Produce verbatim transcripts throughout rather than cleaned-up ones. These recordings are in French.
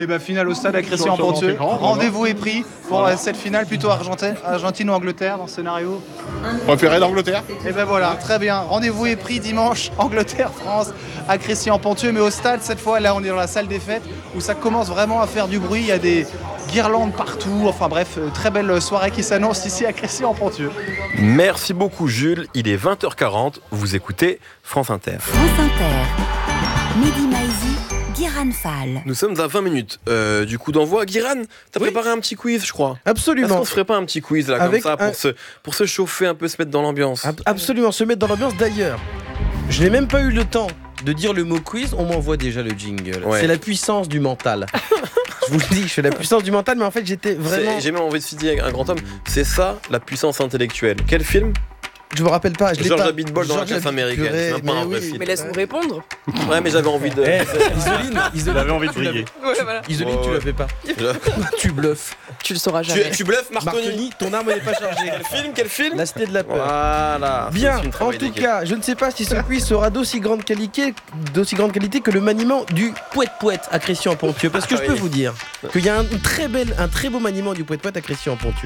Et ben finale au stade à Crécy-en-Ponthieu. Rendez-vous est pris pour euh, cette finale plutôt Argentine, Argentine ou Angleterre dans ce scénario. Préféré l'Angleterre. Et ben voilà, très bien. Rendez-vous est pris dimanche, Angleterre-France à Crécy-en-Ponthieu, mais au stade cette fois. Là on est dans la salle des fêtes où ça commence vraiment à faire du bruit. Il y a des guirlandes partout. Enfin bref, très belle soirée qui s'annonce ici à Crécy-en-Ponthieu. Merci beaucoup Jules. Il est vingt heures quarante. Vous écoutez France Inter. France Inter. Mehdi Maizi. Guiran Fall. Nous sommes à vingt minutes euh, du coup d'envoi. Guiran, t'as oui. préparé un petit quiz, je crois. Absolument. Est-ce qu'on se ferait pas un petit quiz là, Avec comme ça, un... pour, se, pour se chauffer un peu, se mettre dans l'ambiance? Absolument, se mettre dans l'ambiance. D'ailleurs, je n'ai même pas eu le temps de dire le mot quiz, on m'envoie déjà le jingle. Ouais. C'est la puissance du mental. Je vous le dis, je fais la puissance du mental, mais en fait j'étais vraiment... C'est, j'ai même envie de se dire, un grand homme, c'est ça la puissance intellectuelle. Quel film? Je me rappelle pas, je l'ai George pas. George Abitbol dans la classe américaine, c'est même pas un vrai oui. film. Mais laisse-nous répondre. Ouais, mais j'avais envie de... Hey, Isoline, Isoline, j'avais envie de briller. Ouais, voilà. Isoline, oh, tu l'avais pas. Tu bluffes. Tu le sauras jamais. Tu, tu bluffes, Marconi. Marconi, ton arme n'est pas chargée. Quel film, quel film? La Cité de la Peur. Voilà. Bien, en tout cas, je ne sais pas si ce quiz sera d'aussi grande qualité, d'aussi grande qualité que le maniement du poète-poète à Crécy-en-Ponthieu. Parce que ah, je peux oui. vous dire qu'il y a un très, bel, un très beau maniement du poète-poète à Crécy-en-Ponthieu.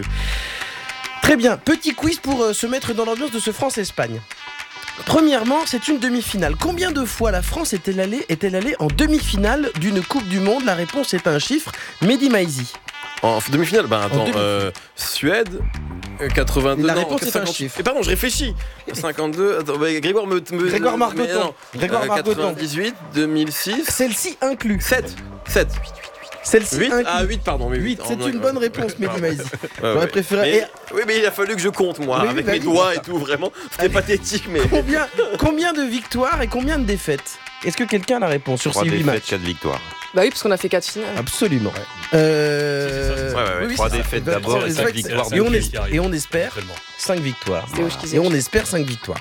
Très bien, petit quiz pour euh, se mettre dans l'ambiance de ce France-Espagne. Premièrement, c'est une demi-finale. Combien de fois la France est-elle allée, est-elle allée en demi-finale d'une Coupe du Monde? La réponse est un chiffre. Mehdi Maizi. En demi-finale, bah attends, demi euh, Suède, quatre-vingt-deux. La non, réponse est cinquante... un chiffre. Et pardon, je réfléchis. cinquante-deux. Attends, bah, Grégoire me. me Grégoire Margoton. Grégoire euh, Margoton. quatre-vingt-dix-huit, deux mille six. Celle-ci inclus. sept. sept. Celle-ci huit, inclus. Ah, huit, pardon. Mais huit, c'est oh, une ouais. bonne réponse, Mehdi Maizi. Ouais, J'aurais ouais. préféré. Mais, et... Oui, mais il a fallu que je compte, moi, oui, avec mes oui, doigts et tout, vraiment. C'était pathétique, mais. Combien, combien de victoires et combien de défaites? Est-ce que quelqu'un a la réponse sur ces huit matchs? quatre victoires. Bah oui, parce qu'on a fait quatre finales. Absolument. Ouais. Euh... Ouais, ouais, ouais. Oui, trois défaites d'abord et cinq victoires. Et on, espère, et on espère cinq victoires. Et on espère cinq victoires.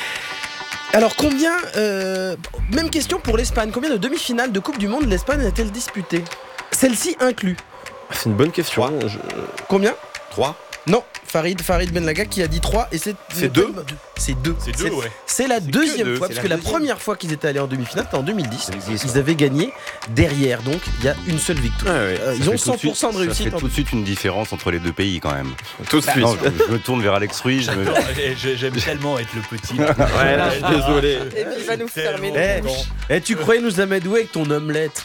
Alors combien, euh, même question pour l'Espagne, combien de demi-finales de Coupe du Monde l'Espagne a-t-elle disputée? Celle-ci inclus. C'est une bonne question. Je... Combien? trois. Non, Farid, Farid Benlaga qui a dit trois et c'est... C'est deux. C'est deux. C'est deux, ouais. C'est la c'est deuxième deux, fois, parce que la la première fois qu'ils étaient allés en demi-finale, c'était en deux mille dix. Ils avaient gagné derrière, donc il y a une seule victoire. Ah ouais, euh, ils ont cent pour cent de réussite. Ça fait tout de suite une différence entre les deux pays quand même. Tout de suite. Non, je, je me tourne vers Alex Ruiz. Je me... J'aime tellement être le petit. Ouais, là, je suis désolé. Et puis il va nous fermer. Eh, eh, tu croyais nous amadouer avec ton omelette?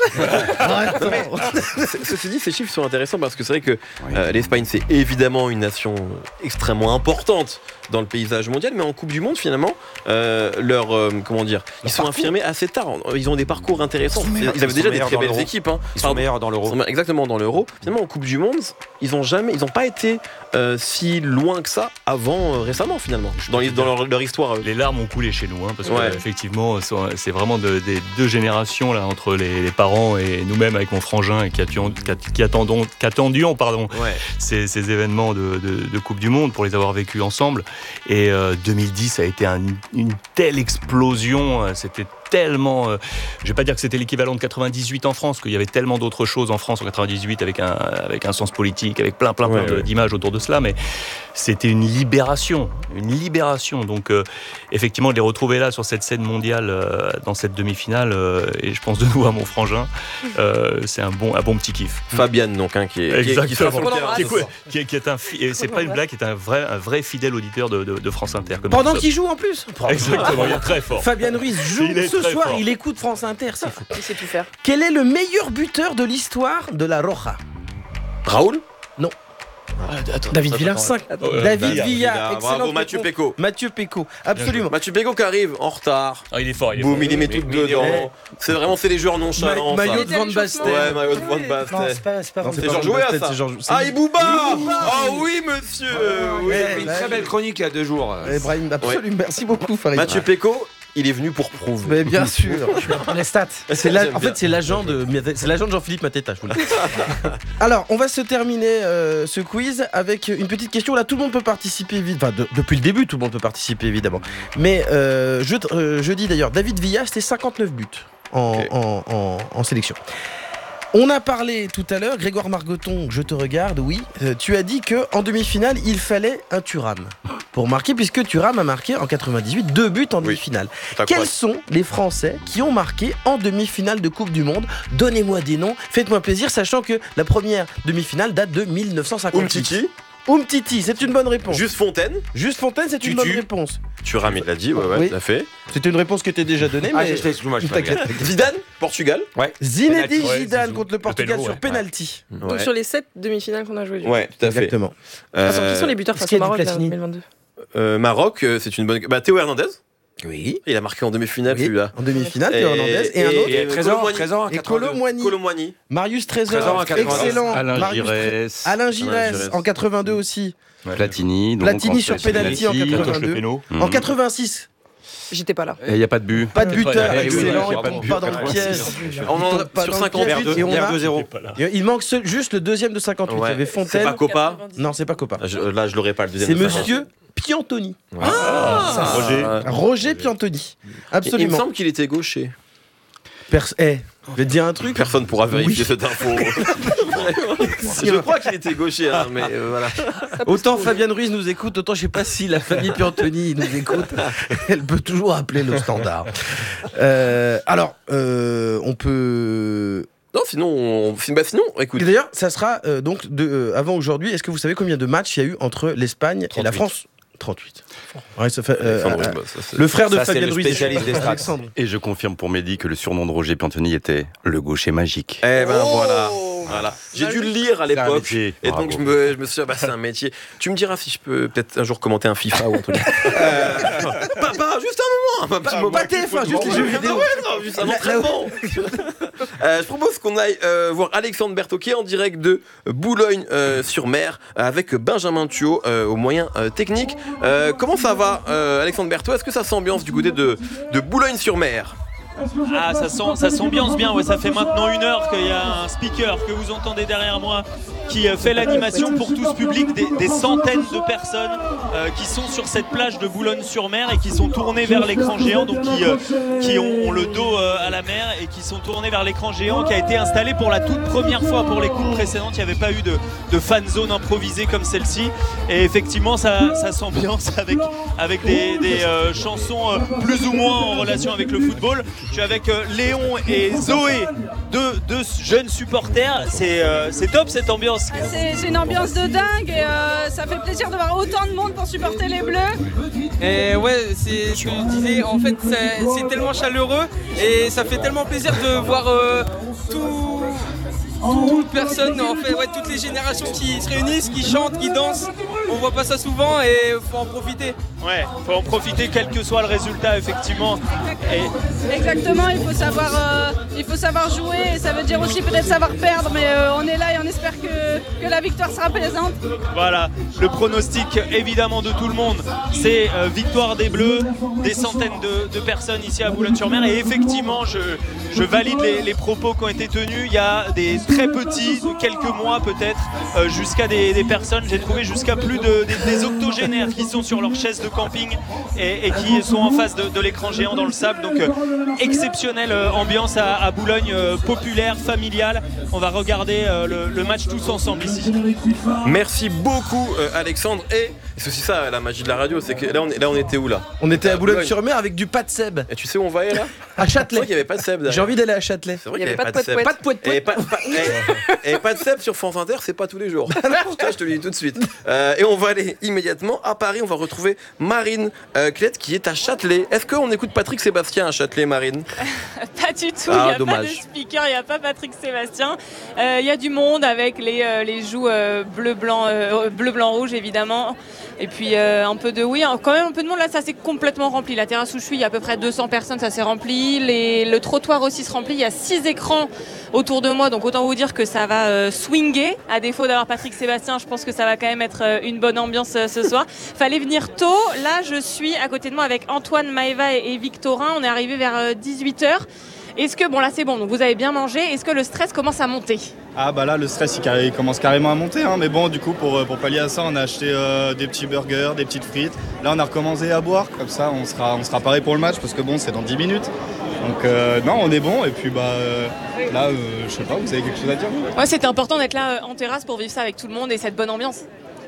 Ceci dit, ces chiffres sont intéressants parce que c'est vrai que oui. euh, l'Espagne, c'est évidemment une nation extrêmement importante dans le paysage mondial, mais en Coupe du Monde, finalement, euh, leur, euh, comment dire, ils sont affirmés assez tard. Ils ont des parcours intéressants. Ils, ils avaient déjà des très belles équipes. Hein. Ils sont Pardon. meilleurs dans l'Euro. Exactement, dans l'Euro. Finalement, en Coupe du Monde, ils n'ont jamais, ils n'ont pas été euh, si loin que ça avant euh, récemment, finalement, dans, les, dans leur, leur histoire. Les larmes ont coulé chez nous, hein, parce ouais. que effectivement, c'est vraiment de, des deux générations là entre les, les parents et nous-mêmes avec mon frangin, et qui, attendions, qui attendons, qui attendions, pardon, ouais. ces, ces événements de, de, de Coupe du Monde pour les avoir vécus ensemble. Et euh, deux mille dix a été un, une telle explosion, c'était tellement, euh, je vais pas dire que c'était l'équivalent de quatre-vingt-dix-huit en France, qu'il y avait tellement d'autres choses en France en quatre-vingt-dix-huit avec un, avec un sens politique, avec plein plein, plein ouais, ouais. d'images autour de cela, mais c'était une libération, une libération. Donc euh, effectivement, de les retrouver là sur cette scène mondiale, euh, dans cette demi-finale, euh, et je pense de nouveau à mon frangin, euh, c'est un bon, un bon petit kiff. Fabienne donc, hein, qui est, Exactement. qui, est, qui, est, qui, est, qui est un, et c'est pas une blague, qui est un vrai, un vrai fidèle auditeur de, de, de France Inter. Pendant qu'il joue en plus. Exactement, il est très fort. Fabien Ruiz joue ce soir, fort. Il écoute France Inter, c'est fou. Il sait tout faire. Quel est le meilleur buteur de l'histoire de la Roja? Raoul? Non. Ah, attends, David Villa, cinq. Euh, David Villa, Villa, excellent. Bravo, Mathieu Péco. Mathieu Péco, absolument. Mathieu Péco qui arrive en retard. Ah, il est fort, il est Boum, fort. il y met tout dedans. Eh. C'est vraiment, c'est les joueurs nonchalants. Ma- maillot de Van Basten. Ouais, maillot de Van Basten. Non, c'est pas, c'est pas, c'est Georges Weah, ça. Ah, Ibouba. Ah oui, monsieur. Oui, il a fait une très belle chronique il y a deux jours. Brahim, absolument. Merci beaucoup, Farid. Mathieu Péco. Il est venu pour prouver. Mais bien sûr. Je vais prendre les stats. C'est la, en fait, c'est l'agent de, c'est l'agent de Jean-Philippe Mateta, je vous le dis. Alors, on va se terminer euh, ce quiz avec une petite question. Là, tout le monde peut participer, enfin, de, depuis le début, tout le monde peut participer, évidemment. Mais euh, je, euh, je dis d'ailleurs, David Villa, c'était cinquante-neuf buts en, okay. en, en, en sélection. On a parlé tout à l'heure, Grégoire Margoton, je te regarde, oui. Euh, tu as dit qu'en demi-finale, il fallait un Thuram. pour marquer, puisque Thuram a marqué en quatre-vingt-dix-huit deux buts en demi-finale. Quels sont les Français qui ont marqué en demi-finale de Coupe du Monde? Donnez-moi des noms, faites-moi plaisir, sachant que la première demi-finale date de mille neuf cent cinquante-huit. Umtiti. Umtiti, c'est une bonne réponse. Juste Fontaine. Juste Fontaine, c'est une bonne réponse. Thuram, il l'a dit, ouais, ouais, Oui. tout à fait. C'était une réponse qui était déjà donnée, Ah, mais... j'ai fait, excuse-moi, je T'inquiète. Zidane, Portugal. Ouais. Zinedine Ouais, Zidane Zizou. contre le Portugal péno, sur ouais. penalty. Donc Ouais. sur les sept demi-finales qu'on a jouées. du coup. Ouais, tout à fait. Exactement. Euh, Attends, qui sont les buteurs est-ce face qu'il au y a du Maroc là, en Platini deux mille vingt-deux? euh, Maroc, euh, c'est une bonne. Bah, Théo Hernandez. Oui. Il a marqué en demi-finale, Oui, celui-là. en demi-finale, Théo Hernandez. Et, un autre, et Trésor, Colomboigny. Trésor, et Colomboigny. Colomboigny. Marius Trésor, Trésor en quatre-vingt-dix. excellent. Alain Marius Tré- Giresse, Alain Giresse, Giresse. en quatre-vingt-deux aussi. Platini. donc Platini en sur fait, penalty en penalty. quatre-vingt-deux. le péno. Mhm. En quatre-vingt-six, J'étais pas là. Et il n'y a pas de but. pas de buteur, Eh oui, excellent, oui, il pas de tombe but, pas dans le quatre-vingt-six. piège. On Il en tombe pas sur dans le cinquante-huit. piège. Et on a- deux zéro. Il il manque seul- juste le deuxième de cinquante-huit. Il y avait C'est Fontaine. pas Copa. Non, c'est pas Copa. Je- Là, je l'aurais pas le deuxième. C'est de cinquante. monsieur Piantoni. Ah, Roger. Roger Piantoni. Il me Absolument. semble qu'il était gaucher. Pers- eh, je vais te dire un truc. Personne pourra vérifier Oui. cette info. Je crois qu'il était gaucher, hein, mais euh, voilà. Autant Fabienne Ruiz nous écoute, autant je sais pas si la famille Piantoni nous écoute. Elle peut toujours appeler le standard. Euh, alors, euh, on peut. Non, sinon, on... bah, sinon, écoute. Et d'ailleurs, ça sera euh, donc de, euh, avant aujourd'hui. Est-ce que vous savez combien de matchs il y a eu entre l'Espagne et la trente-huit. France? trente-huit. Ouais, ça fait, euh, Alexandre, euh, bah, ça, c'est- le frère de Ça, c'est Fabienne le Ruiz. spécialiste des stats. Alexandre. Et je confirme pour Mehdi que le surnom de Roger Piantoni était le gaucher magique. Eh ben Oh voilà. Voilà. J'ai dû le lire à C'est un l'époque. métier. Et Bravo. donc je me, je me suis dit, ah bah, c'est un métier. Tu me diras si je peux peut-être un jour commenter un FIFA ou un truc. Euh, pas, pas, juste un moment, un petit moment. Pas T F un, juste les jeux Ah vidéo. ouais, non, juste un Là- entraînement. Euh, je propose qu'on aille euh, voir Alexandre Berthaud qui est en direct de Boulogne-sur-Mer euh, avec Benjamin Thuot euh, aux moyens euh, techniques. Euh, comment ça va, euh, Alexandre Berthaud? Est-ce que ça s'ambiance du côté de, de Boulogne-sur-Mer? Ah, ça, sent, ça s'ambiance bien, ouais, ça fait maintenant une heure qu'il y a un speaker que vous entendez derrière moi qui euh, fait l'animation pour tout ce public, des, des centaines de personnes euh, qui sont sur cette plage de Boulogne-sur-Mer et qui sont tournées vers l'écran géant, donc qui, euh, qui ont, ont le dos euh, à la mer et qui sont tournées vers l'écran géant qui a été installé pour la toute première fois. Pour les coupes précédentes, il n'y avait pas eu de, de fan zone improvisée comme celle-ci, et effectivement ça, ça s'ambiance avec, avec des, des euh, chansons euh, plus ou moins en relation avec le football. Je suis avec euh, Léon et Zoé, deux, deux jeunes supporters. C'est euh, c'est top cette ambiance. C'est c'est une ambiance de dingue et euh, ça fait plaisir de voir autant de monde pour supporter les Bleus. Et ouais, c'est ce que je disais, en fait c'est c'est tellement chaleureux et ça fait tellement plaisir de voir euh, tout, toute personne, en fait, ouais, toutes les générations qui se réunissent, qui chantent, qui dansent. On voit pas ça souvent et faut en profiter. Ouais, faut en profiter quel que soit le résultat effectivement. Et Exactement, il faut savoir, euh, il faut savoir jouer et ça veut dire aussi peut-être savoir perdre, mais euh, on est là et on espère que, que la victoire sera plaisante. voilà, le pronostic évidemment de tout le monde, c'est euh, victoire des Bleus, des centaines de, de personnes ici à Boulogne-sur-Mer. Et effectivement, je, je valide les, les propos qui ont été tenus. Il y a des très petits, de quelques mois peut-être, euh, jusqu'à des, des personnes, j'ai trouvé jusqu'à plus de, des, des octogénaires qui sont sur leur chaise de camping et, et qui sont en face de, de l'écran géant dans le sable. Donc euh, exceptionnelle euh, ambiance à, à Boulogne, euh, populaire, familiale. On va regarder euh, le, le match tous ensemble ici. Merci beaucoup, euh, Alexandre. Et c'est aussi ça la magie de la radio, c'est que là on, est- là, on était où là? On était à À Boulogne. Boulogne-sur-Mer avec du pas de Seb. Et tu sais où on va aller là? À C'est Châtelet. vrai qu'il n'y avait pas de Seb derrière. J'ai envie d'aller à Châtelet. C'est vrai Il y qu'il avait n'y pas de Seb. poète-poète. Pas de poète Et pas, pas- et- et pas de Seb sur France Inter, c'est pas tous les jours. Ça, je te le dis tout de suite. Euh, et on va aller immédiatement à Paris. On va retrouver Marine euh, Clette qui est à Châtelet. Est-ce qu'on écoute Patrick Sébastien à Châtelet, Marine? Pas du tout, il Ah, n'y a dommage. pas de speaker, il n'y a pas Patrick Sébastien. Euh, Il y a du monde avec les, euh, les joues euh, bleu, blanc, euh, bleu, blanc, rouge évidemment. Et puis euh, un peu de, oui, quand même un peu de monde. Là, ça s'est complètement rempli. La terrasse où je suis, il y a à peu près deux cents personnes, ça s'est rempli. Les, le trottoir aussi se remplit. Il y a six écrans autour de moi, donc autant vous dire que ça va euh, swinger. À défaut d'avoir Patrick Sébastien, je pense que ça va quand même être euh, une bonne ambiance euh, ce soir. Fallait venir tôt. Là, je suis à côté de moi avec Antoine, Maëva et, et Victorin. On est arrivé vers euh, dix-huit heures. Est-ce que, bon là c'est bon, donc vous avez bien mangé, est-ce que le stress commence à monter? Ah bah là le stress il, carré- il commence carrément à monter hein. Mais bon du coup pour, pour pallier à ça on a acheté euh, des petits burgers, des petites frites. Là on a recommencé à boire, comme ça on sera, on sera paré pour le match parce que bon c'est dans dix minutes. Donc euh, non on est bon et puis bah euh, là euh, je sais pas, vous avez quelque chose à dire? Ouais, c'était important d'être là euh, en terrasse pour vivre ça avec tout le monde et cette bonne ambiance.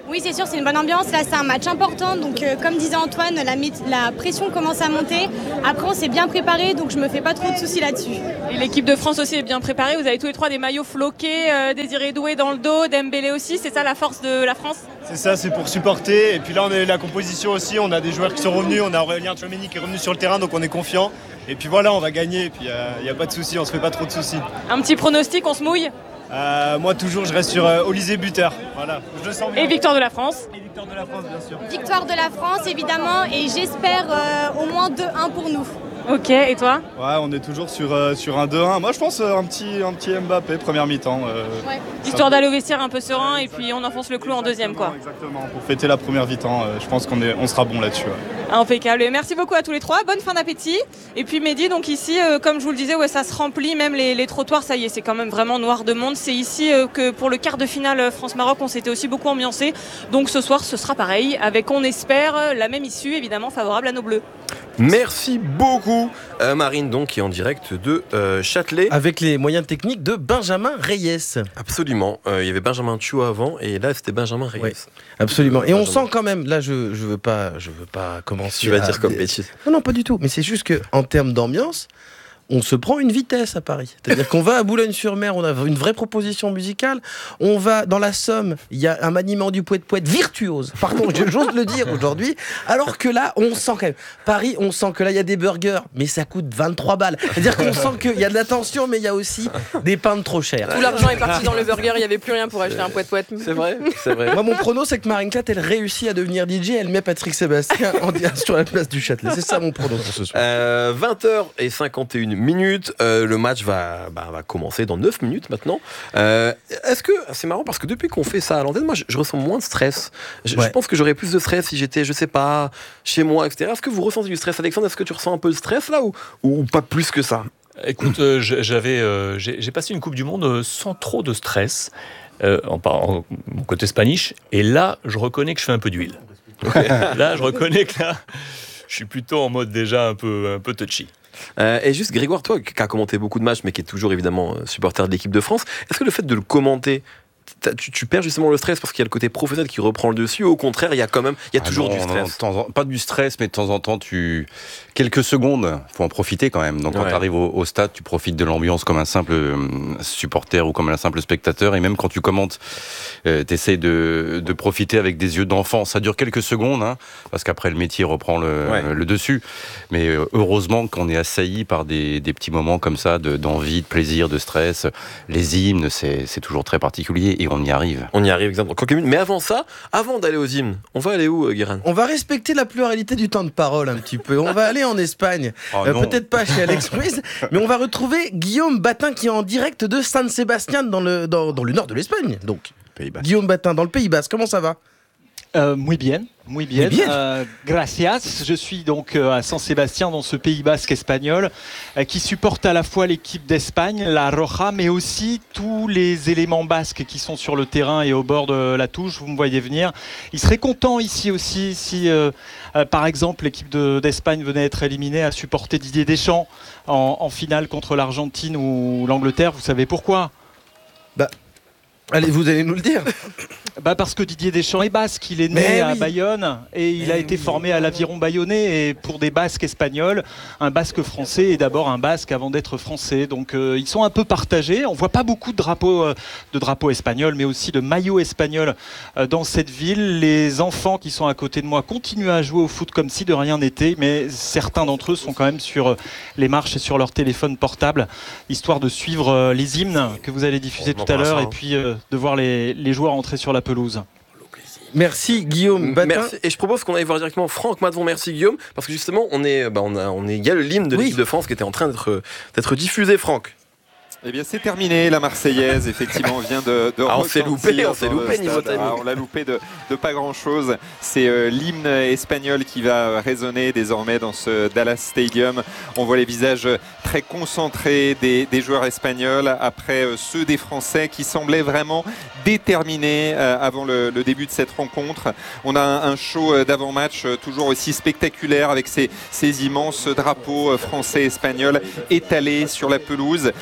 Oui, c'est sûr, c'est une bonne ambiance. Là, c'est un match important. Donc, euh, comme disait Antoine, la, mé- la pression commence à monter. Après, on s'est bien préparé, donc je me fais pas trop de soucis là-dessus. Et l'équipe de France aussi est bien préparée. Vous avez tous les trois des maillots floqués, euh, Désiré Doué dans le dos, Dembélé aussi. C'est ça la force de la France? C'est ça, c'est pour supporter. Et puis là, on a la composition aussi. On a des joueurs qui sont revenus. On a Aurélien Tchouaméni qui est revenu sur le terrain, donc on est confiant. Et puis voilà, on va gagner. Et puis il n'y a, a pas de soucis, on se fait pas trop de soucis. Un petit pronostic, on se mouille? Euh, moi toujours je reste sur euh, Olysée buteur. Voilà, je le sens bien. Et victoire de la France. Et victoire de la France bien sûr. Victoire de la France évidemment et j'espère euh, au moins deux un pour nous. Ok, et toi? Ouais, on est toujours sur, euh, sur un deux un. Moi je pense euh, un, petit, un petit Mbappé, première mi-temps. Euh, ouais. Histoire d'aller au vestiaire un peu serein et puis on enfonce le clou en deuxième quoi. Exactement, pour fêter la première mi-temps, euh, je pense qu'on est, on sera bon là-dessus. Ouais. Impeccable. Et merci beaucoup à tous les trois, bonne fin d'appétit. Et puis Mehdi, donc ici, euh, comme je vous le disais, ouais, ça se remplit, même les, les trottoirs, ça y est, c'est quand même vraiment noir de monde. C'est ici euh, que pour le quart de finale France-Maroc, on s'était aussi beaucoup ambiancé. Donc ce soir, ce sera pareil, avec, on espère, la même issue, évidemment, favorable à nos Bleus. Merci beaucoup euh, Marine, donc, qui est en direct de euh, Châtelet. Avec les moyens techniques de Benjamin Reyes. Absolument, euh, il y avait Benjamin Thiou avant, et là c'était Benjamin Reyes. Ouais, absolument, et Benjamin. on sent quand même, là je, je veux pas, je veux pas commencer Tu vas à... dire comme bêtise. Non, non, pas du tout, mais c'est juste qu'en termes d'ambiance, on se prend une vitesse à Paris. C'est-à-dire qu'on va à Boulogne-sur-Mer, on a une vraie proposition musicale. On va dans la Somme, il y a un maniement du poète-poète virtuose. Pardon, j'ose le dire aujourd'hui. Alors que là, on sent quand même. Paris, on sent que là, il y a des burgers, mais ça coûte vingt-trois balles. C'est-à-dire qu'on sent qu'il y a de la tension, mais il y a aussi des pains de trop chers. Tout l'argent est parti dans le burger, il n'y avait plus rien pour acheter un poète-poète. C'est vrai, c'est vrai. Moi, mon prono, c'est que Marine Clat, elle réussit à devenir D J, elle met Patrick Sébastien en direct sur la place du Châtelet. C'est ça mon prono pour ce soir. Euh, vingt heures cinquante et une minutes. Euh, le match va, bah, va commencer dans neuf minutes maintenant. Euh, est-ce que c'est marrant parce que depuis qu'on fait ça à l'antenne, moi je, je ressens moins de stress. Je, ouais. je pense que j'aurais plus de stress si j'étais, je sais pas, chez moi, et cetera. Est-ce que vous ressentez du stress, Alexandre? Est-ce que tu ressens un peu de stress là ou, ou pas plus que ça? Écoute, euh, j'avais, euh, j'ai, j'ai passé une Coupe du Monde sans trop de stress, euh, en, en mon côté spanish, et là je reconnais que je fais un peu d'huile. Là je reconnais que là je suis plutôt en mode déjà un peu, un peu touchy. Euh, et juste Grégoire, toi qui as commenté beaucoup de matchs mais qui est toujours évidemment supporter de l'équipe de France, est-ce que le fait de le commenter, tu, tu perds justement le stress parce qu'il y a le côté professionnel qui reprend le dessus, ou au contraire il y a quand même il y a ah toujours non, du stress? Non, en, pas du stress, mais de temps en temps tu quelques secondes, faut en profiter quand même. Donc quand ouais. tu arrives au, au stade, tu profites de l'ambiance comme un simple euh, supporter ou comme un simple spectateur, et même quand tu commentes, euh, tu essaies de, de profiter avec des yeux d'enfant. Ça dure quelques secondes, hein, parce qu'après le métier reprend le, ouais. le dessus. Mais euh, heureusement qu'on est assailli par des, des petits moments comme ça de, d'envie, de plaisir, de stress. Les hymnes, c'est, c'est toujours très particulier et on y arrive. On y arrive, exactement. Mais avant ça, avant d'aller aux hymnes, on va aller où, Guérin? On va respecter la pluralité du temps de parole un petit peu. On va aller en Espagne. Oh euh, peut-être pas chez Alex Ruiz, mais on va retrouver Guillaume Batin qui est en direct de San Sebastián dans le, dans, dans le nord de l'Espagne. Donc, Guillaume Batin dans le Pays Basque. Comment ça va? Euh, muy bien, muy bien. bien. Euh, gracias. Je suis donc euh, à San Sebastián, dans ce Pays Basque espagnol, euh, qui supporte à la fois l'équipe d'Espagne, la Roja, mais aussi tous les éléments basques qui sont sur le terrain et au bord de la touche. Vous me voyez venir. Ils seraient contents ici aussi si, euh, euh, par exemple, l'équipe de, d'Espagne venait être éliminée, à supporter Didier Deschamps en, en finale contre l'Argentine ou l'Angleterre. Vous savez pourquoi? Bah. Allez, vous allez nous le dire. Bah parce que Didier Deschamps est basque, il est né Mais à oui. Bayonne et il a été formé à l'Aviron bayonnais, et pour des basques espagnols, un basque français est d'abord un basque avant d'être français. Donc euh, ils sont un peu partagés. On voit pas beaucoup de drapeaux, euh, de drapeaux espagnols, mais aussi de maillots espagnols euh, dans cette ville. Les enfants qui sont à côté de moi continuent à jouer au foot comme si de rien n'était, mais certains d'entre eux sont quand même sur euh, les marches et sur leur téléphone portable, histoire de suivre euh, les hymnes que vous allez diffuser tout à l'heure, et puis euh, de voir les, les joueurs entrer sur la pelouse. Merci Guillaume Batin. Merci. Et je propose qu'on aille voir directement Franck Madvon. Merci Guillaume, parce que justement on est, bah on a, on est, il y a le l'hymne de l'équipe oui. de France qui était en train d'être, d'être diffusé. Franck. Eh bien, c'est terminé. La Marseillaise, effectivement, vient de, de ah, on s'est loupé, on s'est loupé niveau timing. Ah, on l'a loupé de, de pas grand-chose. C'est euh, l'hymne espagnol qui va résonner désormais dans ce Dallas Stadium. On voit les visages très concentrés des, des joueurs espagnols après euh, ceux des Français qui semblaient vraiment déterminés euh, avant le, le début de cette rencontre. On a un, un show d'avant-match euh, toujours aussi spectaculaire avec ces, ces immenses drapeaux euh, français-espagnols étalés sur la pelouse. On a aussi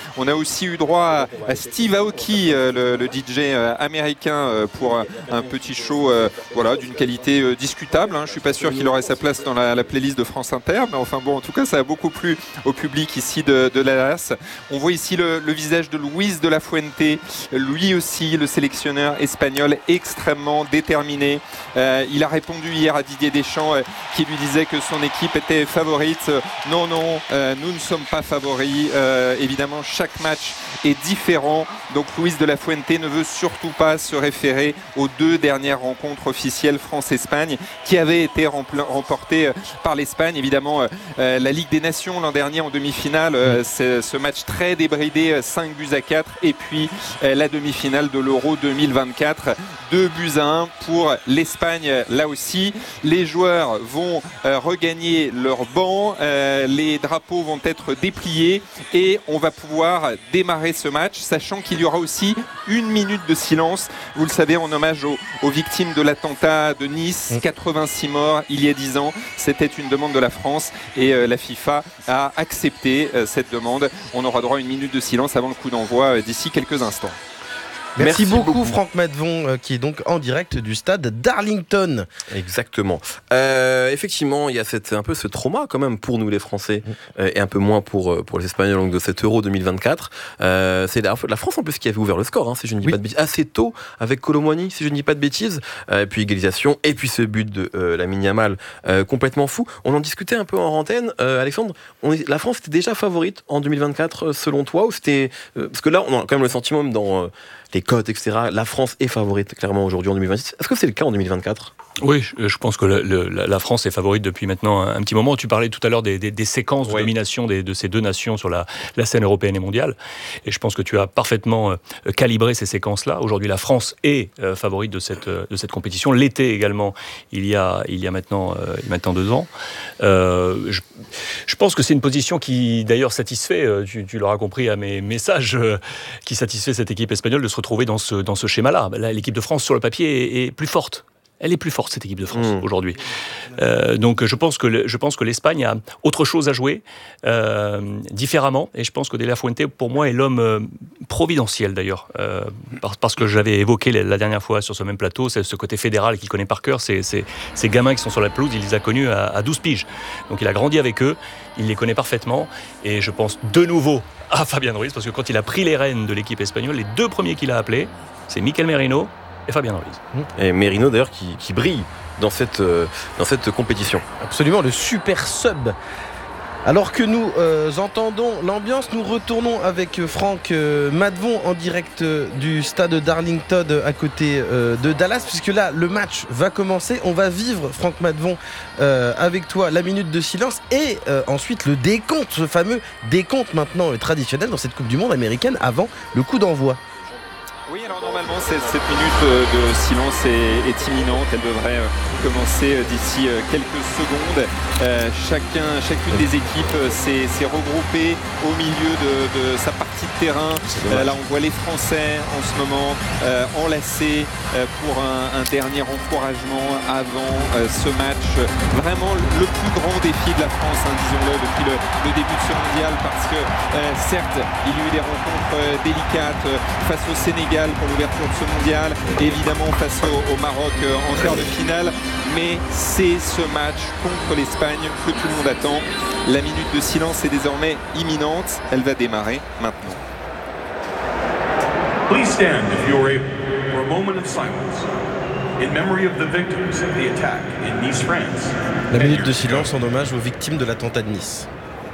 aussi eu droit à Steve Aoki, euh, le, le D J euh, américain, euh, pour un, un petit show euh, voilà, d'une qualité euh, discutable. Hein. Je ne suis pas sûr qu'il aurait sa place dans la, la playlist de France Inter, mais enfin bon, en tout cas, ça a beaucoup plu au public ici de, de Dallas. On voit ici le, le visage de Luis de la Fuente, lui aussi, le sélectionneur espagnol, extrêmement déterminé. Euh, il a répondu hier à Didier Deschamps, euh, qui lui disait que son équipe était favorite. Euh, non, non, euh, nous ne sommes pas favoris. Euh, évidemment, chaque match est différent. Donc Luis de la Fuente ne veut surtout pas se référer aux deux dernières rencontres officielles France-Espagne qui avaient été remportées par l'Espagne. Évidemment, euh, la Ligue des Nations l'an dernier en demi-finale, euh, c'est ce match très débridé, cinq buts à quatre, et puis euh, la demi-finale de l'Euro deux mille vingt-quatre, deux buts à un pour l'Espagne. Là aussi, les joueurs vont euh, regagner leur banc, euh, les drapeaux vont être dépliés et on va pouvoir démarrer ce match, sachant qu'il y aura aussi une minute de silence, vous le savez, en hommage aux, aux victimes de l'attentat de Nice, quatre-vingt-six morts il y a dix ans. C'était une demande de la France et euh, la FIFA a accepté euh, cette demande. On aura droit à une minute de silence avant le coup d'envoi euh, d'ici quelques instants. Merci, Merci beaucoup, beaucoup Franck Matvon, euh, qui est donc en direct du stade d'Arlington. Exactement. Euh, effectivement, il y a cette, un peu ce trauma quand même pour nous les Français, euh, et un peu moins pour, pour les Espagnols, donc de cet Euro deux mille vingt-quatre. Euh, c'est la, la France en plus qui avait ouvert le score, hein, si je ne dis oui. pas de bêtises, assez tôt avec Kolo Muani, si je ne dis pas de bêtises. Euh, et puis égalisation, et puis ce but de euh, Lamine Yamal, euh, complètement fou. On en discutait un peu en antenne, euh, Alexandre. On est, la France était déjà favorite en deux mille vingt-quatre, selon toi, ou c'était euh, parce que là, on a quand même le sentiment même dans euh, les cotes, et cetera. La France est favorite clairement aujourd'hui en deux mille vingt-six. Est-ce que c'est le cas en deux mille vingt-quatre ? Oui, je pense que le, le, la France est favorite depuis maintenant un, un petit moment. Tu parlais tout à l'heure des, des, des séquences de oui. domination des, de ces deux nations sur la, la scène européenne et mondiale. Et je pense que tu as parfaitement euh, calibré ces séquences-là. Aujourd'hui, la France est euh, favorite de cette, de cette compétition. L'été également, il y a, il y a maintenant, euh, maintenant deux ans. Euh, je, je pense que c'est une position qui, d'ailleurs, satisfait, euh, tu, tu l'auras compris à mes messages, euh, qui satisfait cette équipe espagnole de se retrouver dans ce, dans ce schéma-là. Là, l'équipe de France, sur le papier, est, est plus forte. Elle est plus forte, cette équipe de France, mmh. aujourd'hui. Euh, donc je pense que le, je pense que l'Espagne a autre chose à jouer, euh, différemment. Et je pense que De La Fuente, pour moi, est l'homme euh, providentiel, d'ailleurs. Euh, parce, parce que j'avais évoqué la, la dernière fois sur ce même plateau, c'est ce côté fédéral qu'il connaît par cœur. C'est, c'est, ces gamins qui sont sur la pelouse, il les a connus à, à douze piges. Donc il a grandi avec eux, il les connaît parfaitement. Et je pense de nouveau à Fabián Ruiz, parce que quand il a pris les rênes de l'équipe espagnole, les deux premiers qu'il a appelés, c'est Mikel Merino et Fabián Ruiz. Et Merino d'ailleurs qui, qui brille dans cette, euh, dans cette compétition. Absolument, le super sub. Alors que nous euh, entendons l'ambiance, nous retournons avec Franck euh, Matvon en direct euh, du stade d'Arlington à côté euh, de Dallas, puisque là le match va commencer. On va vivre, Franck Matvon, euh, avec toi la minute de silence et euh, ensuite le décompte, ce fameux décompte maintenant euh, traditionnel dans cette Coupe du Monde américaine avant le coup d'envoi. Oui, alors normalement cette, cette minute de silence est, est imminente, elle devrait commencer d'ici quelques secondes. Euh, chacun, chacune des équipes s'est, s'est regroupée au milieu de, de sa partie de terrain. Euh, là on voit les Français en ce moment euh, enlacés euh, pour un, un dernier encouragement avant euh, ce match. Vraiment le plus grand défi de la France, hein, disons-le, depuis le, le début de ce mondial, parce que euh, certes il y a eu des rencontres euh, délicates euh, face au Sénégal pour l'ouverture de ce mondial, évidemment face au, au Maroc euh, en quart de finale, mais c'est ce match contre l'Espagne que tout le monde attend. La minute de silence est désormais imminente, elle va démarrer maintenant. Please stand if you are able for a moment of silence in memory of the victims of the attack in Nice, France. La minute de silence en hommage aux victimes de l'attentat de Nice.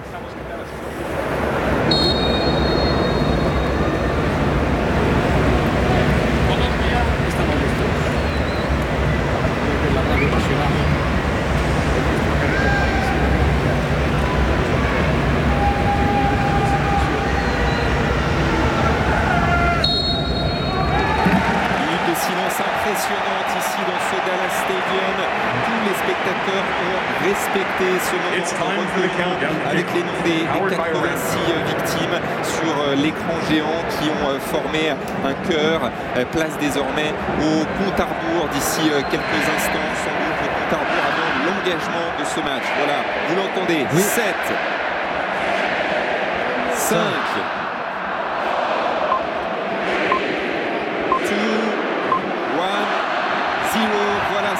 Avec les noms des, des quatre-vingt-six victimes sur l'écran géant qui ont formé un cœur. Place désormais au compte à rebours d'ici quelques instants, sans doute le compte à rebours avant l'engagement de ce match. Voilà, vous l'entendez, oui. sept, cinq,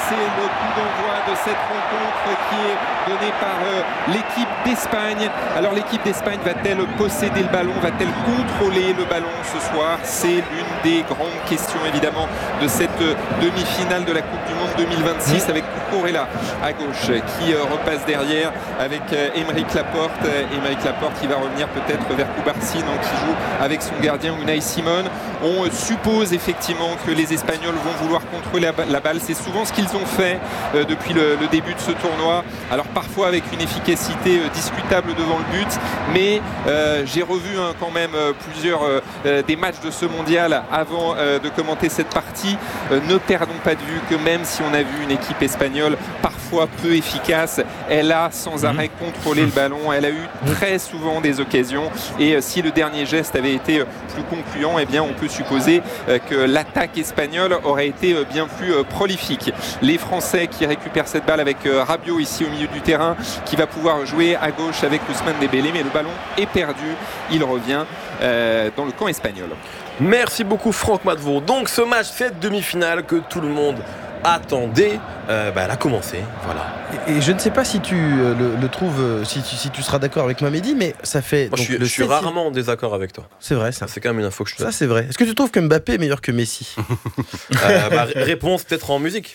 c'est le coup d'envoi de cette rencontre qui est donné par euh, l'équipe d'Espagne. Alors l'équipe d'Espagne va-t-elle posséder le ballon, va-t-elle contrôler le ballon ce soir? C'est l'une des grandes questions évidemment de cette euh, demi-finale de la Coupe du Monde deux mille vingt-six avec Cucurella à gauche qui euh, repasse derrière avec euh, Aymeric Laporte. Euh, Aymeric Laporte qui va revenir peut-être vers Cubarsí, donc qui joue avec son gardien Unai Simon. On euh, suppose effectivement que les Espagnols vont vouloir contrôler la, la balle. C'est souvent ce qu'ils ont fait euh, depuis le, le début de ce tournoi. Alors parfois avec une efficacité euh, discutable devant le but, mais euh, j'ai revu hein, quand même euh, plusieurs euh, des matchs de ce mondial avant euh, de commenter cette partie. Euh, ne perdons pas de vue que même si on a vu une équipe espagnole parfois peu efficace, elle a sans arrêt contrôlé le ballon, elle a eu très souvent des occasions, et euh, si le dernier geste avait été euh, plus concluant, eh bien on peut supposer euh, que l'attaque espagnole aurait été euh, bien plus euh, prolifique. Les Français qui récupèrent cette balle avec euh, Rabiot ici au milieu du terrain, qui va pouvoir jouer à gauche avec Ousmane Dembélé, mais le ballon est perdu, il revient euh, dans le camp espagnol. Merci beaucoup Franck Madevaux. Donc ce match, cette demi-finale que tout le monde attendait, euh, bah, elle a commencé. Voilà. Et, et je ne sais pas si tu euh, le, le trouves, euh, si, tu, si tu seras d'accord avec Mamedi, mais ça fait. Moi, donc, je suis, le je suis septième... rarement en désaccord avec toi. C'est vrai, ça. C'est quand même une info que je te Ça, c'est vrai. Est-ce que tu trouves que Mbappé est meilleur que Messi? euh, bah, Réponse peut-être en musique.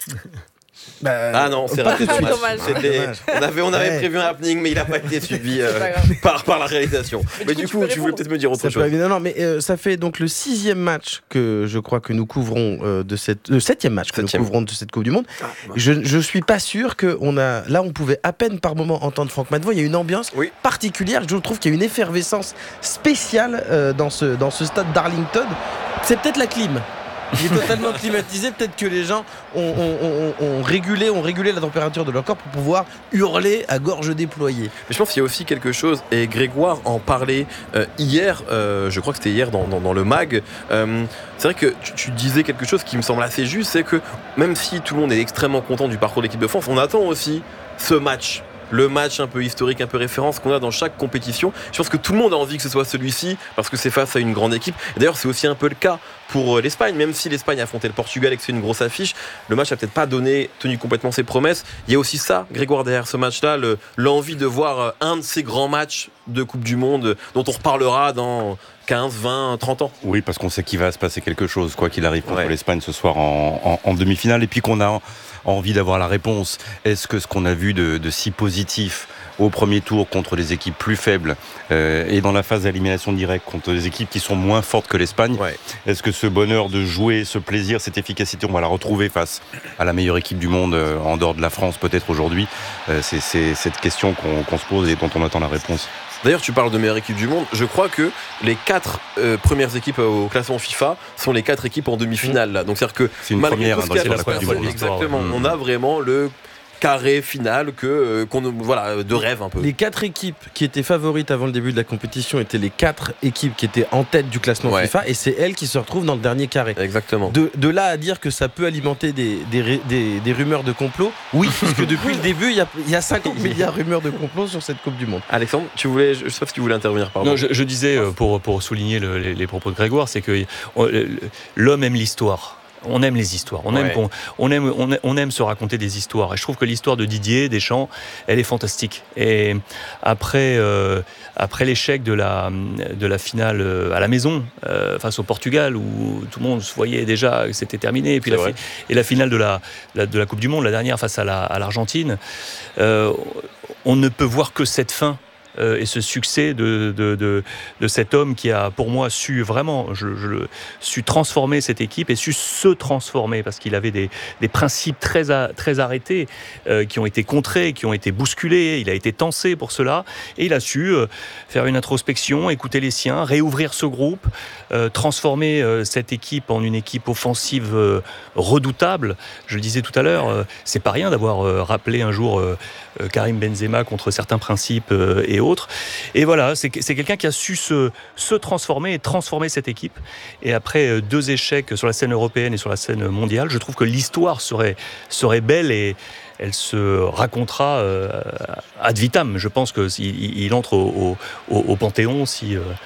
Bah, ah non, c'est pas raté. tout de suite. Dommage. C'était, on avait, on avait ouais. prévu un happening, mais il n'a pas été suivi euh, par, par la réalisation. Mais, mais du coup, coup tu, tu voulais peut-être me dire autre ça chose. Peut, non, non, mais euh, ça fait donc le sixième match que je crois que nous couvrons euh, de cette, le septième match que septième. nous couvrons de cette Coupe du Monde. Ah, ouais. Je, je suis pas sûr que on a, là, on pouvait à peine par moment entendre Franck Madevaux. Il y a une ambiance oui. particulière. Je trouve qu'il y a une effervescence spéciale euh, dans ce dans ce stade d'Arlington. C'est peut-être la clim. Il est totalement climatisé. Peut-être que les gens ont, ont, ont, ont, régulé, ont régulé la température de leur corps pour pouvoir hurler à gorge déployée. Mais je pense qu'il y a aussi quelque chose, et Grégoire en parlait euh, hier, euh, je crois que c'était hier dans, dans, dans le mag. Euh, c'est vrai que tu, tu disais quelque chose qui me semble assez juste, c'est que même si tout le monde est extrêmement content du parcours de l'équipe de France, on attend aussi ce match. Le match un peu historique, un peu référence qu'on a dans chaque compétition. Je pense que tout le monde a envie que ce soit celui-ci parce que c'est face à une grande équipe. Et d'ailleurs, c'est aussi un peu le cas pour l'Espagne. Même si l'Espagne a affronté le Portugal et que c'est une grosse affiche, le match n'a peut-être pas donné, tenu complètement ses promesses. Il y a aussi ça, Grégoire, derrière ce match-là, le, l'envie de voir un de ces grands matchs de Coupe du Monde dont on reparlera dans quinze, vingt, trente ans. Oui, parce qu'on sait qu'il va se passer quelque chose, quoi qu'il arrive contre ouais. l'Espagne ce soir en, en, en demi-finale. Et puis qu'on a envie d'avoir la réponse. Est-ce que ce qu'on a vu de, de si positif au premier tour contre des équipes plus faibles euh, et dans la phase d'élimination directe contre des équipes qui sont moins fortes que l'Espagne, ouais. est-ce que ce bonheur de jouer, ce plaisir, cette efficacité, on va la retrouver face à la meilleure équipe du monde euh, en dehors de la France peut-être aujourd'hui? euh, c'est, c'est cette question qu'on, qu'on se pose et dont on attend la réponse. D'ailleurs, tu parles de meilleure équipe du monde. Je crois que les quatre euh, premières équipes au classement FIFA sont les quatre équipes en demi-finale. Là. Donc, c'est-à-dire que c'est une première hein, dans c'est la première du monde. Exactement. Mmh. On a vraiment le carré final que euh, qu'on voilà de rêve un peu. Les quatre équipes qui étaient favorites avant le début de la compétition étaient les quatre équipes qui étaient en tête du classement ouais. FIFA, et c'est elles qui se retrouvent dans le dernier carré. Exactement. De, de là à dire que ça peut alimenter des, des, des, des rumeurs de complot, oui, parce que depuis le début il y a, il y a cinquante milliards de rumeurs de complot sur cette Coupe du Monde. Alexandre, tu voulais, je sais pas si tu voulais intervenir, pardon. Non, je, je disais pour pour souligner le, les, les propos de Grégoire, c'est que on, l'homme aime l'histoire. On aime les histoires, on, ouais. aime, on, on, aime, on, aime, on aime se raconter des histoires. Et je trouve que l'histoire de Didier Deschamps, elle est fantastique. Et après, euh, après l'échec de la, de la finale à la maison, euh, face au Portugal, où tout le monde se voyait déjà que c'était terminé, et puis la, fi- et la finale de la, la, de la Coupe du Monde, la dernière face à, la, à l'Argentine, euh, on ne peut voir que cette fin. Euh, et ce succès de, de, de, de cet homme qui a, pour moi, su vraiment je, je, su transformer cette équipe et su se transformer, parce qu'il avait des, des principes très, à, très arrêtés euh, qui ont été contrés, qui ont été bousculés. Il a été tensé pour cela et il a su euh, faire une introspection, écouter les siens, réouvrir ce groupe, euh, transformer euh, cette équipe en une équipe offensive euh, redoutable. Je le disais tout à l'heure, euh, c'est pas rien d'avoir euh, rappelé un jour euh, euh, Karim Benzema contre certains principes euh, et autres. Et voilà, c'est, c'est quelqu'un qui a su se, se transformer et transformer cette équipe. Et après deux échecs sur la scène européenne et sur la scène mondiale, je trouve que l'histoire serait, serait belle et elle se racontera euh, ad vitam. Je pense qu'il il entre au, au, au Panthéon si... Euh,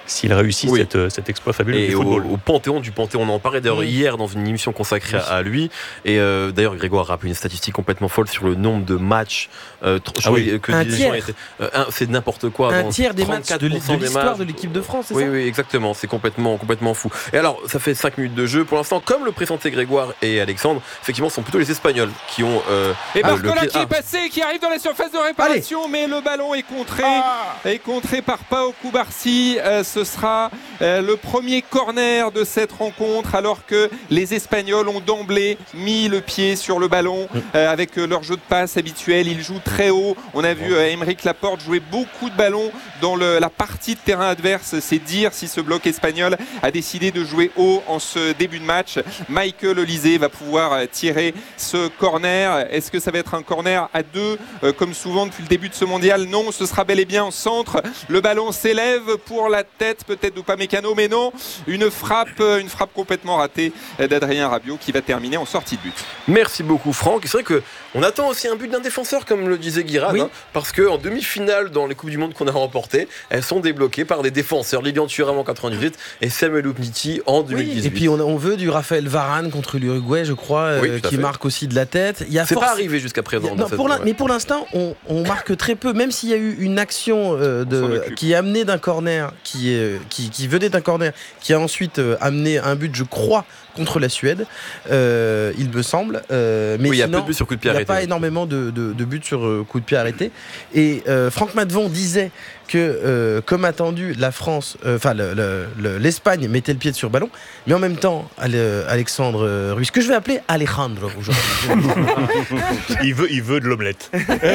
s'il réussit Oui. cette, cet exploit fabuleux et du au, football. au Panthéon du Panthéon, on en parlait d'ailleurs Oui. hier dans une émission consacrée à, à lui. Et euh, d'ailleurs, Grégoire a rappelé une statistique complètement folle sur le nombre de matchs. Euh, tr- je Ah oui. crois que Un des tiers. gens étaient- euh, un- c'est n'importe quoi. Un dans tiers des matchs de, trente-quatre pour cent de des l'histoire matchs. de l'équipe de France, c'est Oui, ça oui, exactement. C'est complètement, complètement fou. Et alors, ça fait cinq minutes de jeu. Pour l'instant, comme le présentait Grégoire et Alexandre, effectivement, ce sont plutôt les Espagnols qui ont euh, Et euh, Barcola pied- qui est passé, qui arrive dans la surface de réparation, mais le ballon est contré, est contré par Pau Cubarsí. Euh, ce sera euh, le premier corner de cette rencontre, alors que les Espagnols ont d'emblée mis le pied sur le ballon euh, avec euh, leur jeu de passe habituel. Ils jouent très haut. On a vu euh, Aymeric Laporte jouer beaucoup de ballons dans le, la partie de terrain adverse. C'est dire si ce bloc espagnol a décidé de jouer haut en ce début de match. Michael Olise va pouvoir euh, tirer ce corner. Est-ce que ça va être un corner à deux euh, comme souvent depuis le début de ce mondial? Non, ce sera bel et bien en centre. Le ballon s'élève pour la tête peut-être d'Upamecano, mais non, une frappe, une frappe complètement ratée d'Adrien Rabiot qui va terminer en sortie de but. Merci beaucoup Franck. Et c'est vrai que on attend aussi un but d'un défenseur comme le disait Guirad, Oui. hein, parce que en demi-finale dans les Coupes du Monde qu'on a remportées, elles sont débloquées par des défenseurs. Lilian Thuram en quatre-vingt-dix-huit et Samuel Umtiti en deux mille dix-huit. Et puis on, on veut du Raphaël Varane contre l'Uruguay, je crois, euh, Oui, tout à qui fait. marque aussi de la tête. Il y a C'est force- pas arrivé jusqu'à présent. Non, dans cette- pour l'in- ouais. Mais pour l'instant, on, on marque très peu, même s'il y a eu une action euh, de, qui est amenée d'un corner, qui, est, qui, qui venait d'un corner, qui a ensuite euh, amené un but, je crois, contre la Suède, euh, il me semble. Euh, mais Oui, il y a sinon, peu de buts sur coup de pied il n'y a arrêté. pas énormément de, de- de buts sur euh, coup de pied arrêté. Et euh, Franck Matvon disait que, euh, comme attendu, la France, euh, enfin le- le- le- l'Espagne mettait le pied sur ballon, mais en même temps, Ale- Alexandre euh, Ruiz, que je vais appeler Alejandro aujourd'hui. il, veut, il veut de l'omelette.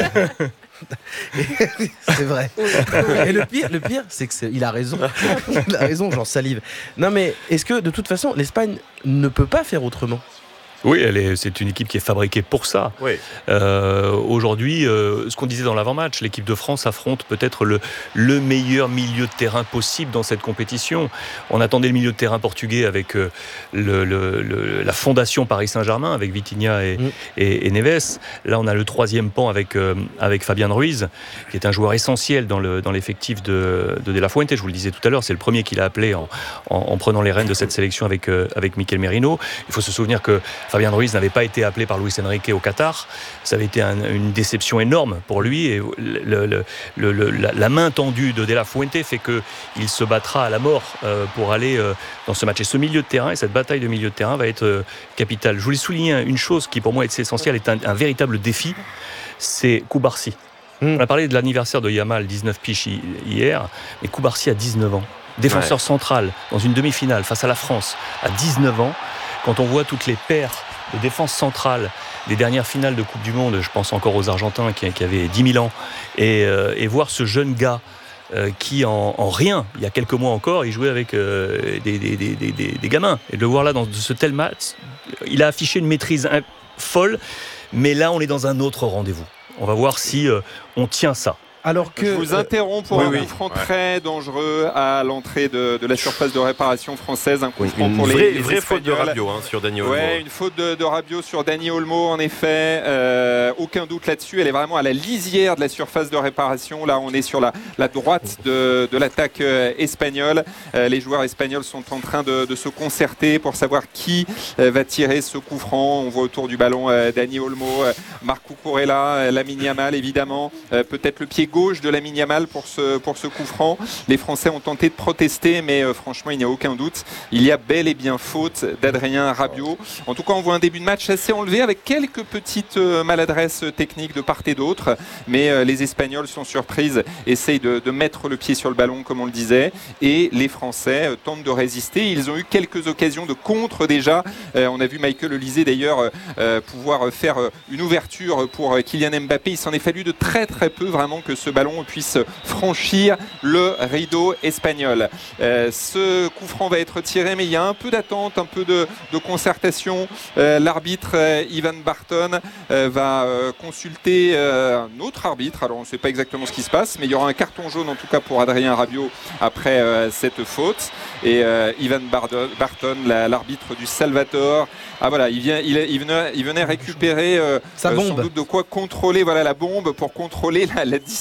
C'est vrai. Et le pire, le pire, c'est que c'est- il a raison. Il a raison, j'en salive. Non mais est-ce que de toute façon, l'Espagne ne peut pas faire autrement? Oui, elle est, c'est une équipe qui est fabriquée pour ça. Oui. Euh, aujourd'hui, euh, ce qu'on disait dans l'avant-match, l'équipe de France affronte peut-être le, le meilleur milieu de terrain possible dans cette compétition. On attendait le milieu de terrain portugais avec euh, le, le, le, la fondation Paris Saint-Germain, avec Vitinha et, mm. et, et Neves. Là, on a le troisième pan avec, euh, avec Fabien Ruiz, qui est un joueur essentiel dans, le, dans l'effectif de, de De La Fuente. Je vous le disais tout à l'heure, c'est le premier qu'il a appelé en, en, en prenant les rênes de cette sélection avec, euh, avec Mikel Merino. Il faut se souvenir que Fabien Ruiz n'avait pas été appelé par Luis Enrique au Qatar. Ça avait été un, une déception énorme pour lui. Et le, le, le, le, la, la main tendue de De La Fuente fait qu'il se battra à la mort euh, pour aller euh, dans ce match. Et ce milieu de terrain, et cette bataille de milieu de terrain va être euh, capitale. Je voulais souligner une chose qui pour moi est essentielle, est un, un véritable défi, c'est Cubarsí. Mmh. On a parlé de l'anniversaire de Yamal, dix-neuf piges hier, mais Cubarsí a dix-neuf ans. Défenseur ouais. central dans une demi-finale face à la France à dix-neuf ans. Quand on voit toutes les paires de défense centrale des dernières finales de Coupe du Monde, je pense encore aux Argentins qui, qui avaient dix mille ans, et, euh, et voir ce jeune gars euh, qui en, en rien, il y a quelques mois encore, il jouait avec euh, des, des, des, des, des gamins. Et de le voir là dans ce tel match, il a affiché une maîtrise folle, mais là on est dans un autre rendez-vous. On va voir si euh, on tient ça. Alors que, je vous interromps pour oui, un oui. coup franc ouais. très dangereux à l'entrée de, de la surface de réparation française. Un coup oui, franc une pour vraie, les, les vraie faute de Espagnols. Rabiot hein, sur Dani Olmo. Ouais, une faute de, de Rabiot sur Dani Olmo, en effet. Euh, aucun doute là-dessus. Elle est vraiment à la lisière de la surface de réparation. Là, on est sur la, la droite de, de l'attaque euh, espagnole. Euh, les joueurs espagnols sont en train de, de se concerter pour savoir qui euh, va tirer ce coup franc. On voit autour du ballon euh, Dani Olmo, euh, Marc Cucurella, euh, Lamine Yamal évidemment. Euh, peut-être le pied gauche de Lamine Yamal pour ce, pour ce coup franc. Les Français ont tenté de protester, mais euh, franchement, il n'y a aucun doute. Il y a bel et bien faute d'Adrien Rabiot. En tout cas, on voit un début de match assez enlevé avec quelques petites euh, maladresses techniques de part et d'autre. Mais euh, les Espagnols sont surprises, essayent de, de mettre le pied sur le ballon, comme on le disait. Et les Français euh, tentent de résister. Ils ont eu quelques occasions de contre déjà. Euh, on a vu Michael Olise d'ailleurs euh, pouvoir faire une ouverture pour Kylian Mbappé. Il s'en est fallu de très très peu vraiment que ce ballon puisse franchir le rideau espagnol. Euh, ce coup franc va être tiré, mais il y a un peu d'attente, un peu de, de concertation. Euh, l'arbitre euh, Ivan Barton euh, va euh, consulter euh, un autre arbitre. Alors on ne sait pas exactement ce qui se passe, mais il y aura un carton jaune en tout cas pour Adrien Rabiot après euh, cette faute. Et euh, Ivan Barton, l'arbitre du Salvador, ah voilà, il, vient, il, il, venait, il venait récupérer euh, Sa euh, bombe. sans doute de quoi contrôler voilà, la bombe pour contrôler la, la distance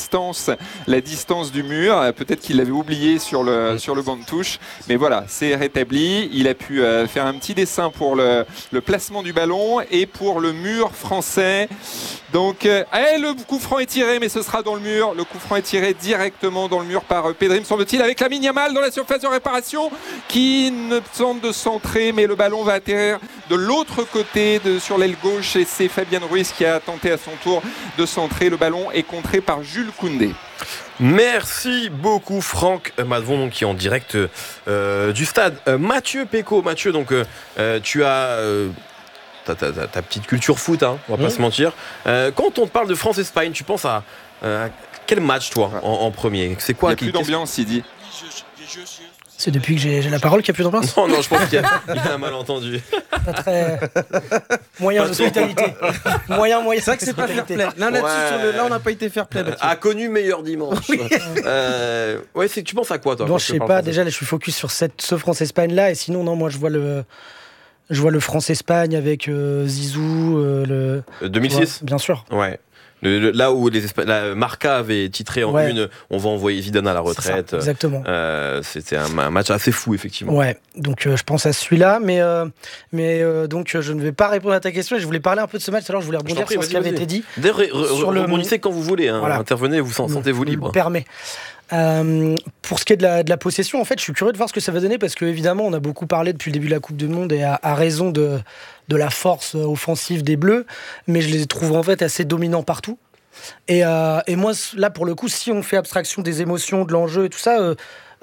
distance, la distance du mur. Peut-être qu'il l'avait oublié sur le, sur le banc de touche. Mais voilà, c'est rétabli. Il a pu euh, faire un petit dessin pour le, le placement du ballon et pour le mur français. Donc, euh, allez, le coup franc est tiré, mais ce sera dans le mur. Le coup franc est tiré directement dans le mur par euh, Pedri, me semble-t-il, avec Lamine Yamal dans la surface de réparation qui ne tente de centrer, mais le ballon va atterrir de l'autre côté de, sur l'aile gauche et c'est Fabien Ruiz qui a tenté à son tour de centrer. Le ballon est contré par Jules Koundé. Merci beaucoup Franck Madvon, donc qui est en direct euh, du stade. Euh, Mathieu Péco, Mathieu, donc euh, tu as euh, ta, ta, ta, ta petite culture foot, hein, on va pas mmh. se mentir. Euh, quand on te parle de France-Espagne, tu penses à, euh, à quel match toi en, en premier? C'est quoi? Il n'y a plus d'ambiance, il dit. C'est depuis que j'ai, j'ai la parole qu'il n'y a plus d'ambiance? Non, non, je pense qu'il y a, il y a un malentendu. Pas très... Moyen d'hospitalité. Moyen, moyen. C'est vrai que c'est pas fair play. Là, là-dessus, ouais. sur le, là on n'a pas été fair play. A connu meilleur dimanche. Oui. euh, ouais, c'est, tu penses à quoi, toi? Non, je sais pas. Français. Déjà, là, je suis focus sur cette, ce France-Espagne-là. Et sinon, non, moi, je vois le... Je vois le France-Espagne avec euh, Zizou. Euh, le... deux mille six? Bien sûr. Ouais. Le, le, là où les Espa... la Marca avait titré en ouais. une, on va envoyer Zidane à la retraite. Exactement. Euh, c'était un, un match assez fou, effectivement. Ouais, donc euh, je pense à celui-là, mais, euh, mais euh, donc euh, je ne vais pas répondre à ta question. Je voulais parler un peu de ce match, alors je voulais rebondir prie, sur ce qui avait été dit. D'ailleurs, re, re, sur le... rebondissez quand vous voulez, hein. Voilà. Intervenez, vous sentez-vous libre. Me permet. Euh, pour ce qui est de la, de la possession, en fait, je suis curieux de voir ce que ça va donner parce que évidemment, on a beaucoup parlé depuis le début de la Coupe du Monde et à, à raison de, de la force offensive des Bleus, mais je les trouve en fait assez dominants partout. Et, euh, et moi, là, pour le coup, si on fait abstraction des émotions, de l'enjeu et tout ça, euh,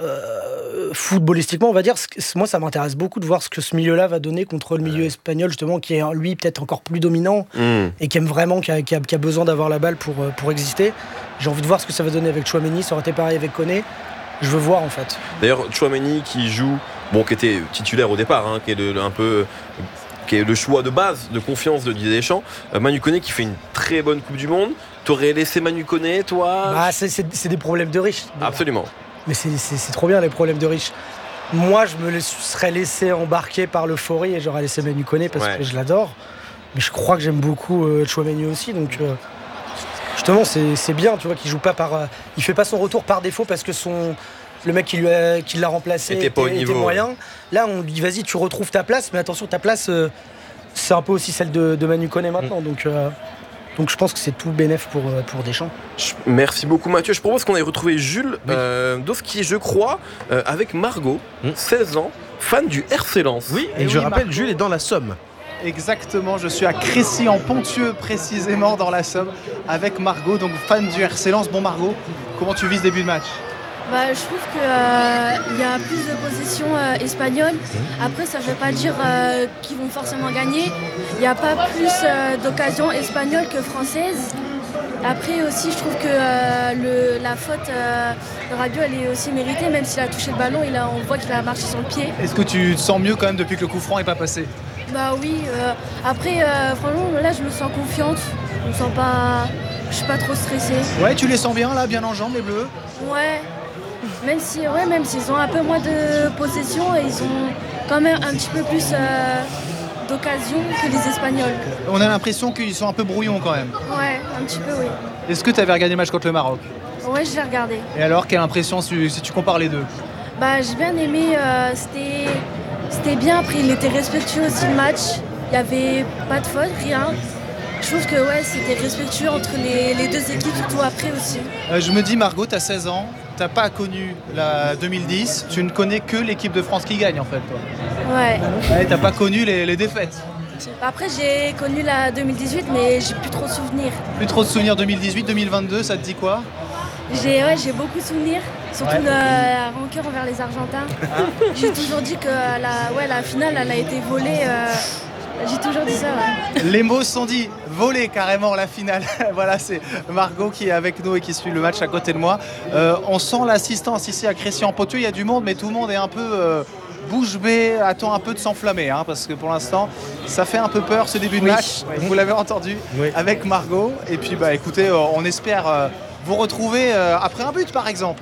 euh, footballistiquement, on va dire, moi, ça m'intéresse beaucoup de voir ce que ce milieu-là va donner contre le milieu ouais. espagnol, justement, qui est, lui, peut-être encore plus dominant mmh. et qui aime vraiment, qui a, qui a, qui a besoin d'avoir la balle pour, pour exister. J'ai envie de voir ce que ça va donner avec Tchouaméni. Ça aurait été pareil avec Koné. Je veux voir, en fait. D'ailleurs, Tchouaméni qui joue, bon, qui était titulaire au départ, hein, qui est le, un peu... qui est le choix de base, de confiance de Didier Deschamps. Euh, Manu Koné qui fait une très bonne Coupe du Monde. T'aurais laissé Manu Koné, toi? Bah, c'est, c'est, c'est des problèmes de riches. Déjà. Absolument. Mais c'est, c'est, c'est trop bien, les problèmes de riches. Moi, je me serais laissé embarquer par l'euphorie et j'aurais laissé Manu Koné parce ouais. que je l'adore. Mais je crois que j'aime beaucoup euh, Tchouaméni aussi. Donc, euh, justement, c'est, c'est bien, tu vois, qu'il joue pas par... Euh, il fait pas son retour par défaut parce que son... Le mec qui, lui a, qui l'a remplacé était, était, était moyen. Là, on dit vas-y, tu retrouves ta place, mais attention, ta place, euh, c'est un peu aussi celle de, de Manu Koné maintenant. Mm. Donc, euh, donc je pense que c'est tout bénef pour, pour Deschamps. Merci beaucoup, Mathieu. Je propose qu'on aille retrouver Jules oui. euh, Dos, qui est, je crois, euh, avec Margot, mm. seize ans, fan du R C Lens. Oui, et, et je oui, rappelle, Margot. Jules est dans la Somme. Exactement, je suis à Crécy-en-Ponthieu, précisément dans la Somme, avec Margot, donc fan du R C Lens. Bon, Margot, comment tu vis ce début de match? Bah, je trouve qu'il euh, y a plus de possession euh, espagnole. Après, ça ne veut pas dire euh, qu'ils vont forcément gagner. Il n'y a pas plus euh, d'occasions espagnoles que françaises. Après aussi, je trouve que euh, le, la faute euh, de Rabiot, elle est aussi méritée, même s'il a touché le ballon, il a, on voit qu'il a marché sur le pied. Est-ce que tu te sens mieux quand même depuis que le coup franc n'est pas passé? Bah oui. Euh, après, euh, franchement, là, je me sens confiante. Je me sens pas... Je suis pas trop stressée. Ouais, tu les sens bien là, bien en jambes, les Bleus? Ouais. Même si, ouais, même s'ils ont un peu moins de possession et ils ont quand même un petit peu plus euh, d'occasion que les Espagnols. On a l'impression qu'ils sont un peu brouillons quand même. Ouais, un petit peu, oui. Est-ce que tu avais regardé le match contre le Maroc? Ouais, je l'ai regardé. Et alors, quelle impression si, si tu compares les deux? Bah, j'ai bien aimé. Euh, c'était, c'était bien. Après, il était respectueux aussi le match. Il n'y avait pas de faute, rien. Je trouve que ouais, c'était respectueux entre les, les deux équipes, surtout après aussi. Euh, je me dis, Margot, tu as seize ans. T'as pas connu la deux mille dix, tu ne connais que l'équipe de France qui gagne en fait, toi. Ouais. Ouais, t'as pas connu les, les défaites. Après, j'ai connu la deux mille dix-huit, mais j'ai plus trop de souvenirs. Plus trop de souvenirs deux mille dix-huit, deux mille vingt-deux, ça te dit quoi? J'ai, ouais, j'ai beaucoup de souvenirs, surtout ouais. de la rancœur envers les Argentins. Ah. J'ai toujours dit que la, ouais, la finale, elle a été volée. Euh, J'ai toujours dit ça, ouais. Les mots sont dits, voler carrément la finale. Voilà, c'est Margot qui est avec nous et qui suit le match à côté de moi. Euh, on sent l'assistance ici à Crécy-en-Ponthieu. Il y a du monde, mais tout le monde est un peu euh, bouche bée, attend un peu de s'enflammer, hein, parce que pour l'instant, ça fait un peu peur ce début de oui. match. Oui. Vous l'avez entendu oui. avec Margot. Et puis, bah, écoutez, on espère euh, vous retrouver euh, après un but, par exemple.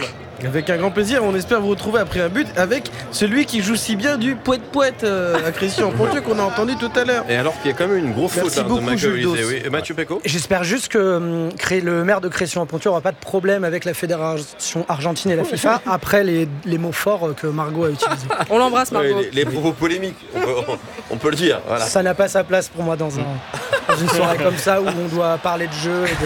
Avec un grand plaisir, on espère vous retrouver après un but avec celui qui joue si bien du poète-poète euh, à Christian Pontieux qu'on a entendu tout à l'heure. Et alors qu'il y a quand même une grosse Merci faute hein, beaucoup, de Mathieu Jules Olysée, oui. Mathieu Pecco. J'espère juste que hum, créer le maire de Crécy-en-Ponthieu n'aura pas de problème avec la Fédération argentine et la FIFA après les, les mots forts que Margot a utilisés. On l'embrasse, Margot. Ouais, les, les propos polémiques, on peut, on, on peut le dire. Voilà. Ça n'a pas sa place pour moi dans, un, dans une soirée comme ça où on doit parler de jeu et de...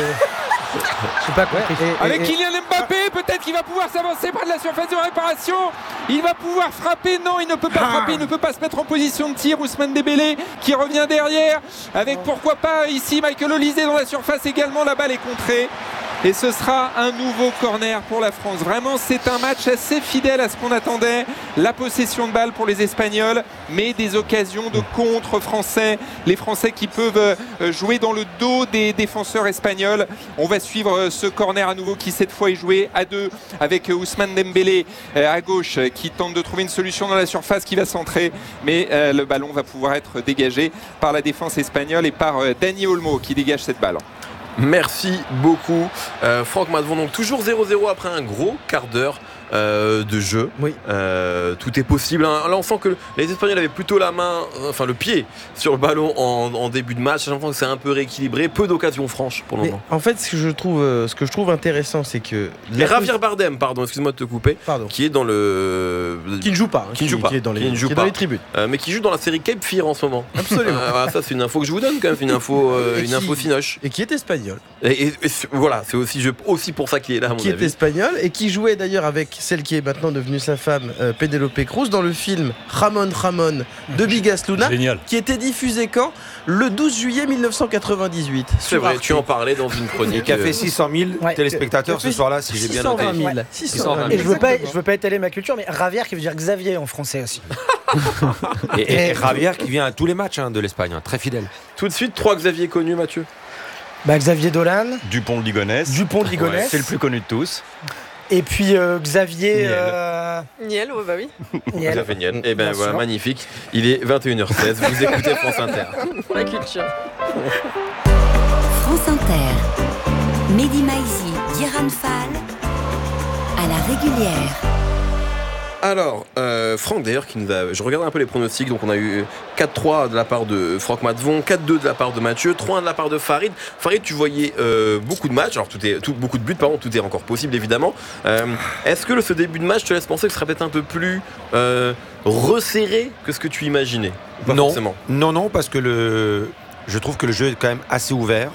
J'ai pas compris. Avec Kylian Mbappé, peut-être qu'il va pouvoir s'avancer près de la surface de réparation. Il va pouvoir frapper. Non, il ne peut pas ah. frapper. Il ne peut pas se mettre en position de tir. Ousmane Dembélé qui revient derrière. Avec pourquoi pas ici Michael Olysée dans la surface également. La balle est contrée. Et ce sera un nouveau corner pour la France. Vraiment, c'est un match assez fidèle à ce qu'on attendait. La possession de balle pour les Espagnols, mais des occasions de contre français. Les Français qui peuvent jouer dans le dos des défenseurs espagnols. On va suivre ce corner à nouveau qui cette fois est joué à deux avec Ousmane Dembélé à gauche qui tente de trouver une solution dans la surface qui va centrer. Mais le ballon va pouvoir être dégagé par la défense espagnole et par Dani Olmo qui dégage cette balle. Merci beaucoup euh, Franck Matvon. Donc toujours zéro zéro après un gros quart d'heure euh, de jeu. Oui. Euh, tout est possible. Hein. Là on sent que les Espagnols avaient plutôt la main, enfin le pied sur le ballon en, en début de match. J'ai l'impression que c'est un peu rééquilibré. Peu d'occasions franches pour le Mais moment. En fait, ce que je trouve, ce que je trouve intéressant, c'est que... Et Javier Bardem, pardon, excuse-moi de te couper, pardon. qui est dans le... Qui ne joue pas. Hein, qui ne joue pas. Qui est dans les, qui ne joue qui est pas. dans les tribunes. Euh, mais qui joue dans la série Cape Fear en ce moment. Absolument. Euh, voilà, ça c'est une info que je vous donne quand même, une info, euh, une qui, info cinoche. Et qui est espagnol. Et, et, et voilà, c'est aussi, je, aussi pour ça qu'il est là à mon qui avis. est espagnol et qui jouait d'ailleurs avec celle qui est maintenant devenue sa femme, euh, Penélope Cruz, dans le film Ramon Ramon de Bigas Luna. Génial. Qui était diffusé quand Le douze juillet mille neuf cent quatre-vingt-dix-huit. C'est vrai, Arte. Tu en parlais dans une chronique. Et qui a fait six cent mille ouais. téléspectateurs fait ce soir-là, si j'ai bien noté. six cent vingt mille. Ouais. six cent vingt mille. Et je veux pas, je veux pas étaler ma culture, mais Javier qui veut dire Xavier en français aussi. et, et, et Javier qui vient à tous les matchs hein, de l'Espagne, hein, très fidèle. Tout de suite, trois Xavier connus, Mathieu. Bah, Xavier Dolan. Dupont de Ligonnès. Dupont de Ligonnès. Ouais, c'est le plus connu de tous. Et puis euh, Xavier Niel, euh... Niel ouais, bah oui. Niel. Xavier Niel. Et ben voilà, magnifique. Il est vingt et une heures seize. Vous écoutez France Inter. La culture. France Inter. Mehdi Maizi, Diran Fall. À la régulière. Alors, euh, Franck d'ailleurs, qui nous a, je regarde un peu les pronostics, donc on a eu quatre trois de la part de Franck Matvon, quatre deux de la part de Mathieu, trois un de la part de Farid. Farid, tu voyais euh, beaucoup de matchs, alors tout est, tout, beaucoup de buts, pardon, tout est encore possible évidemment. Euh, est-ce que le, ce début de match te laisse penser que ce sera peut-être un peu plus euh, resserré que ce que tu imaginais? Pas non, forcément. non, non, parce que le, je trouve que le jeu est quand même assez ouvert.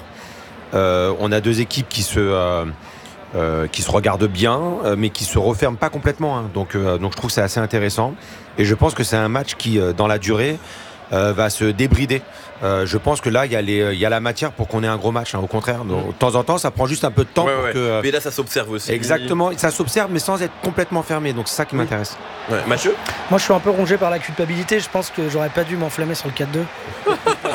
Euh, on a deux équipes qui se... Euh, Euh, qui se regardent bien, euh, mais qui se referment pas complètement. Hein. Donc, euh, donc je trouve que c'est assez intéressant. Et je pense que c'est un match qui, euh, dans la durée, euh, va se débrider. Euh, je pense que là, il y, y a la matière pour qu'on ait un gros match. Hein. Au contraire, donc, de temps en temps, ça prend juste un peu de temps. Ouais, pour ouais. que, euh, mais là, ça s'observe aussi. Exactement, ça s'observe, mais sans être complètement fermé. Donc c'est ça qui m'intéresse. Ouais. Mathieu ? Moi, je suis un peu rongé par la culpabilité. Je pense que j'aurais pas dû m'enflammer sur le quatre deux. Déjà ?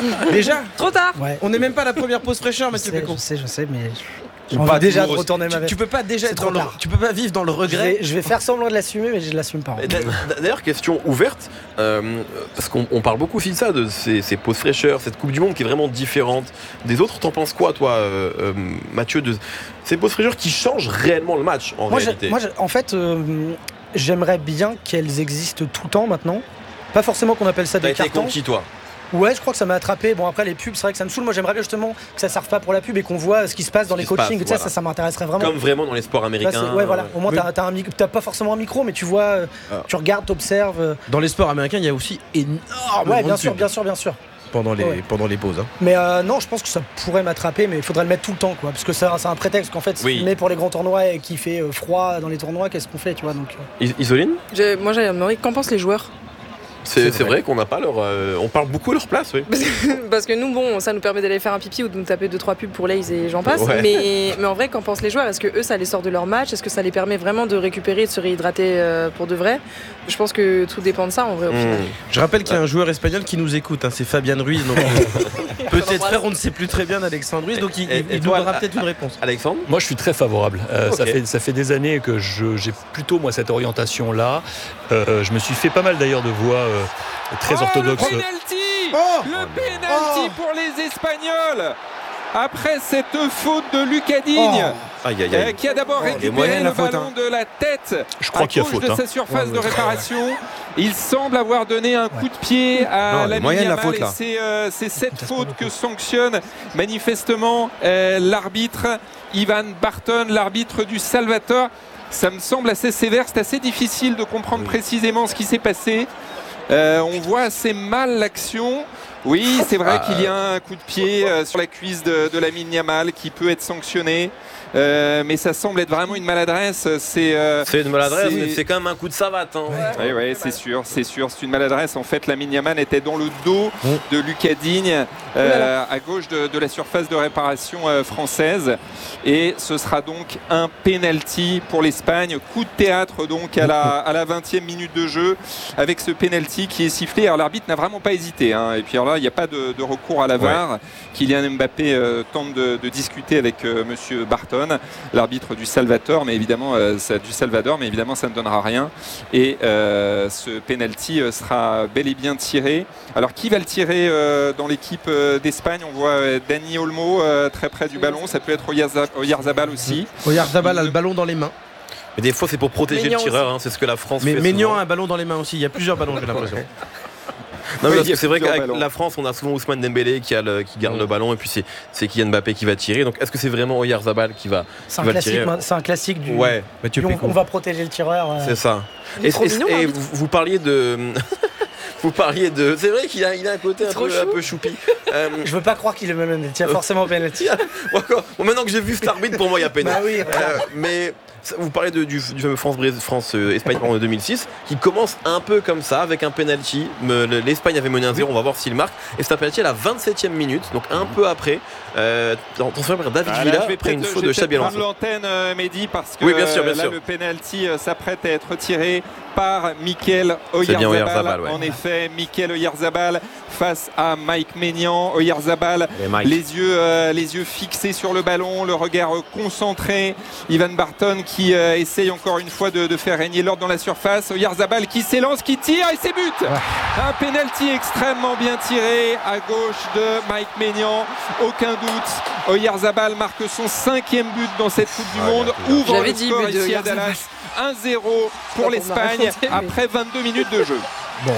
Trop tard. Ouais. On n'est même pas à la première pause fraîcheur, Mathieu Pécon. Je sais, je sais, mais... J'ai envie déjà de retourner ma veste. Tu, tu peux pas déjà être dans le, tu peux pas vivre dans le regret. Je vais, je vais faire semblant de l'assumer, mais je l'assume pas. D'ailleurs, question ouverte, euh, parce qu'on on parle beaucoup aussi de ça, de ces, ces pauses fraîcheurs, cette Coupe du Monde qui est vraiment différente des autres. T'en penses quoi, toi, euh, euh, Mathieu, de ces pauses fraîcheurs qui changent réellement le match en moi, réalité? Moi, en fait, euh, j'aimerais bien qu'elles existent tout le temps maintenant. Pas forcément qu'on appelle ça des cartons. T'as été conquis, toi? Ouais, je crois que ça m'a attrapé. Bon, après les pubs, c'est vrai que ça me saoule. Moi, j'aimerais bien justement que ça serve pas pour la pub et qu'on voit ce qui se passe dans les coachings. Passe, voilà. Ça, ça m'intéresserait vraiment. Comme vraiment dans les sports américains. Là, ouais, voilà. Au moins, oui. t'as, t'as, un, t'as pas forcément un micro, mais tu vois, euh, ah. tu regardes, t'observes. Dans les sports américains, il y a aussi énormément ouais, bien de sûr, pubs. bien sûr, bien sûr. Pendant les, ouais. pendant les pauses. Hein. Mais euh, non, je pense que ça pourrait m'attraper, mais il faudrait le mettre tout le temps, quoi. Parce que c'est un, c'est un prétexte qu'en fait, si oui. tu mets pour les grands tournois et qu'il fait euh, froid dans les tournois, qu'est-ce qu'on fait, tu vois donc, euh... Isoline J'ai, Moi, j'allais demander, qu'en pensent les joueurs? C'est, c'est, c'est vrai, vrai qu'on n'a pas leur. Euh, on parle beaucoup à leur place, oui. Parce que nous, bon, ça nous permet d'aller faire un pipi ou de nous taper deux trois pubs pour Lays et j'en passe. Ouais. Mais, mais en vrai, qu'en pensent les joueurs? Est-ce que eux, ça les sort de leur match? Est-ce que ça les permet vraiment de récupérer et de se réhydrater euh, pour de vrai? Je pense que tout dépend de ça, en vrai, au mmh. final. Je rappelle qu'il y a un joueur espagnol qui nous écoute, hein, c'est Fabien Ruiz. Donc peut-être frère, on ne sait plus très bien d'Alexandre Ruiz, donc il, et, il, et il nous donnera peut-être une réponse. Alexandre? Moi, je suis très favorable. Euh, okay. ça, fait, ça fait des années que je, j'ai plutôt moi cette orientation-là. Euh, je me suis fait pas mal d'ailleurs de voix. Euh, très oh, orthodoxe. Le penalty, oh le penalty oh pour les Espagnols. après cette faute de Lucas Digne. Oh. Aïe, aïe, aïe. Qui a d'abord Oh, récupéré le faute, ballon hein. de la tête Je crois à qu'il y a gauche faute, de hein. sa surface Ouais, de ouais. réparation. Il semble avoir donné un coup de pied à Non, la moyen de la Yamal faute, et là. c'est euh, c'est cette faute que sanctionne manifestement euh, l'arbitre Ivan Barton, l'arbitre du Salvatore. Ça me semble assez sévère, c'est assez difficile de comprendre précisément ce qui s'est passé. Euh, on voit assez mal l'action. Oui, c'est vrai Ah, qu'il y a un coup de pied euh, sur la cuisse de, de Lamine Yamal qui peut être sanctionné. Euh, mais ça semble être vraiment une maladresse. C'est euh, C'est une maladresse, c'est- mais c'est quand même un coup de savate. Hein. Oui, oui, c'est sûr, c'est sûr, c'est une maladresse. En fait, Lamine Yamal était dans le dos de Lucas Digne, euh, à gauche de, de la surface de réparation euh, française, et ce sera donc un penalty pour l'Espagne. Coup de théâtre donc à la à la vingtième minute de jeu, avec ce penalty qui est sifflé. Alors l'arbitre n'a vraiment pas hésité, hein. Et puis alors là, il n'y a pas de, de recours à la V A R. Kylian Mbappé euh, tente de, de discuter avec euh, Monsieur Barton, l'arbitre du Salvador, mais évidemment euh, ça, du Salvador, mais évidemment ça ne donnera rien. Et euh, ce penalty euh, sera bel et bien tiré. Alors qui va le tirer euh, dans l'équipe euh, d'Espagne? On voit euh, Dani Olmo euh, très près du ballon. Ça peut être Oyarza- Oyarzabal aussi. Oyarzabal a le ballon dans les mains. Mais des fois, c'est pour protéger Maignan le tireur. Hein, c'est ce que la France Mais fait. Maignan souvent. a un ballon dans les mains aussi. Il y a plusieurs ballons, j'ai l'impression. Non, mais Oui, parce il y a que c'est vrai plusieurs qu'avec ballons. la France, on a souvent Ousmane Dembélé qui, a le- qui garde le ballon, et puis c'est, c'est Kylian Mbappé qui va tirer. Donc est-ce que c'est vraiment Oyarzabal qui va, C'est qui un, va le classique, tirer ma- c'est un classique du. Ouais. du on, on va protéger le tireur. euh. C'est ça. Il est Et, trop et- mignon, et l'arbitre. vous, vous parliez de. Vous parliez de. C'est vrai qu'il a, il a un côté un Trop peu, chou. un peu choupi. Euh, Je veux pas croire qu'il est même. Il tire forcément au penalty. bon, bon, maintenant que j'ai vu cet arbitre, pour moi, il y a peine. Bah oui, voilà. Euh, mais ça, vous parlez de- du, du fameux France-Espagne France, euh, Espagne en deux mille six, qui commence un peu comme ça, avec un penalty. Me- le- L'Espagne avait mené un zéro, on va voir s'il marque. Et c'est un penalty à la vingt-septième minute, donc un peu après. Euh, attention par David Ah, là, Villa je vais après une peut-être- faute je de vais peut-être Xabi prendre Alonso. l'antenne, euh, Mehdi, parce que Oui, bien sûr, bien euh, là, sûr. le penalty euh, s'apprête à être tiré par Mikel C'est bien Oyarzabal. Oyarzabal, ouais. En effet, Mikel Oyarzabal face à Mike Maignan. Oyarzabal, Et Mike. les yeux, euh, les yeux fixés sur le ballon, le regard euh, concentré. Ivan Barton qui euh, essaye encore une fois de, de faire régner l'ordre dans la surface. Oyarzabal qui s'élance, qui tire et c'est but. Un penalty extrêmement bien tiré à gauche de Mike Maignan. Aucun doute. Oyarzabal marque son cinquième but dans cette Coupe du Monde. Ouvre J'avais le dit score but de ici à Oyarzabal. Dallas. un zéro pour Pas pour l'Espagne me raconter, mais- après vingt-deux minutes de jeu. Bon.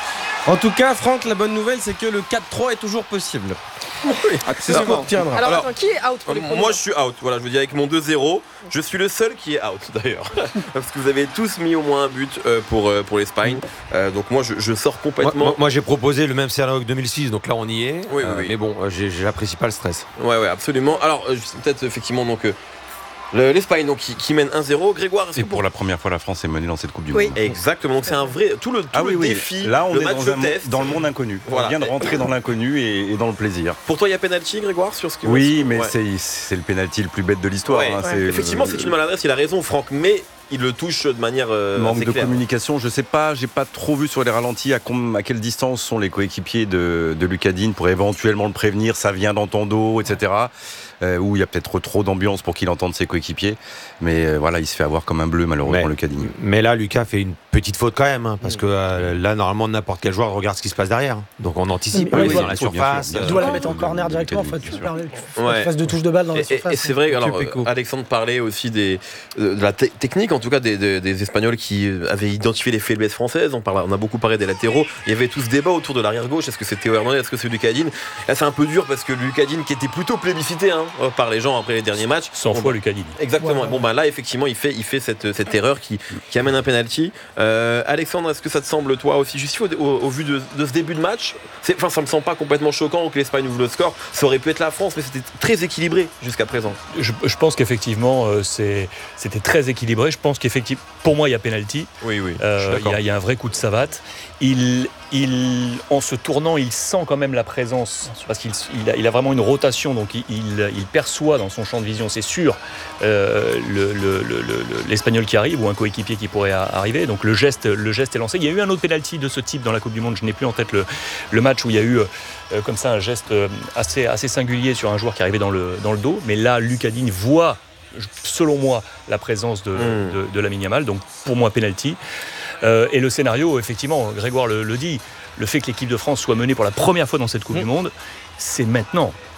En tout cas, Franck, la bonne nouvelle, c'est que le quatre trois est toujours possible. C'est ce qu'on retiendra. Alors, attends, qui est out pour les Euh, pronos Moi je suis out, voilà, je vous dis avec mon deux zéro, je suis le seul qui est out d'ailleurs. Parce que vous avez tous mis au moins un but euh, pour, euh, pour l'Espagne. Euh, donc moi je, je sors Moi, complètement. moi- moi, j'ai proposé le même scénario que deux mille six, donc là on y est. Oui, oui, Euh, oui. Mais bon, euh, j'ai- j'apprécie pas le stress. Ouais, ouais, absolument. Alors euh, c'est peut-être effectivement donc euh, le- l'Espagne donc, qui, qui mène un zéro. Grégoire, est-ce Et que pour la première fois, la France est menée dans cette Coupe du Oui. Monde. Exactement, donc c'est un vrai. Tout le, tout Ah le oui, oui. défi, Là, on le est match dans, un, test. dans le monde inconnu. Voilà. On vient de rentrer dans l'inconnu et, et dans le plaisir. Pour toi, il y a penalty, Grégoire, sur ce qui Oui, mais Ouais. c'est c'est le pénalty le plus bête de l'histoire. Ouais. hein. Ouais. C'est, Effectivement, euh, c'est une maladresse, il a raison, Franck, mais il le touche de manière euh, Manque assez de claire. communication, je sais pas, j'ai pas trop vu sur les ralentis à, com- à quelle distance sont les coéquipiers de, de Lucas Digne pour éventuellement le prévenir, ça vient dans ton dos, et cetera. Euh, où il y a peut-être trop d'ambiance pour qu'il entende ses coéquipiers. Mais euh, voilà, il se fait avoir comme un bleu, malheureusement, Mais- Lucas Digne. Mais là, Lucas fait une petite faute quand même, hein, parce que euh, là, normalement, n'importe quel joueur regarde ce qui se passe derrière. Donc on anticipe, Oui, hein, il dans doit- la il faut, bien surface. sûr, bien Tu dois la euh, mettre en corner directement. Faut que tu parles- faut que Ouais. tu fasses de touches de balle dans la Et, et- surface. et c'est vrai, alors, Péco. euh, Alexandre parlait aussi des, de la te- technique, en tout cas des, des- des Espagnols qui avaient identifié les faiblesses françaises. On, parle, on a beaucoup parlé des latéraux. Il y avait tout ce débat autour de l'arrière-gauche. Est-ce que c'est Théo Hernandez, est-ce que c'est Lucas Digne? Là, c'est un peu dur parce que Lucas Digne, qui était plutôt plébiscité hein, par les gens après les derniers matchs. cent Bon, fois bah, Lucas Digne. Exactement. Ouais. Bon, bah là, effectivement, il fait, il fait cette, cette erreur qui, qui amène un penalty. Euh, Alexandre, est-ce que ça te semble, toi aussi, juste au, au- au vu de, de ce début de match? c'est, Enfin, ça me semble pas complètement choquant que l'Espagne ouvre le score. Ça aurait pu être la France, mais c'était très équilibré jusqu'à présent. Je, je pense qu'effectivement, euh, c'est- c'était très équilibré. Je pense qu'effectivement, pour moi, il y a penalty. Oui, oui. Euh, je suis il, y d'accord. a, il y a un vrai coup de savate. Il, il, en se tournant, il sent quand même la présence, parce qu'il il a, il a vraiment une rotation, donc il, il, il perçoit dans son champ de vision, c'est sûr, euh, le, le, le, le- l'Espagnol qui arrive ou un coéquipier qui pourrait a- arriver. Donc le geste, le geste est lancé. Il y a eu un autre penalty de ce type dans la Coupe du Monde. Je n'ai plus en tête le, le match où il y a eu euh, comme ça un geste euh, assez, assez singulier sur un joueur qui arrivait dans le, dans le dos. Mais là, Lucas Digne voit, selon moi, la présence de, Mm. de, de Lamine Yamal. Donc pour moi, penalty. Euh, et le scénario, effectivement, Grégoire le, le dit, le fait que l'équipe de France soit menée pour la première fois dans cette Coupe Mm. du Monde, c'est maintenant.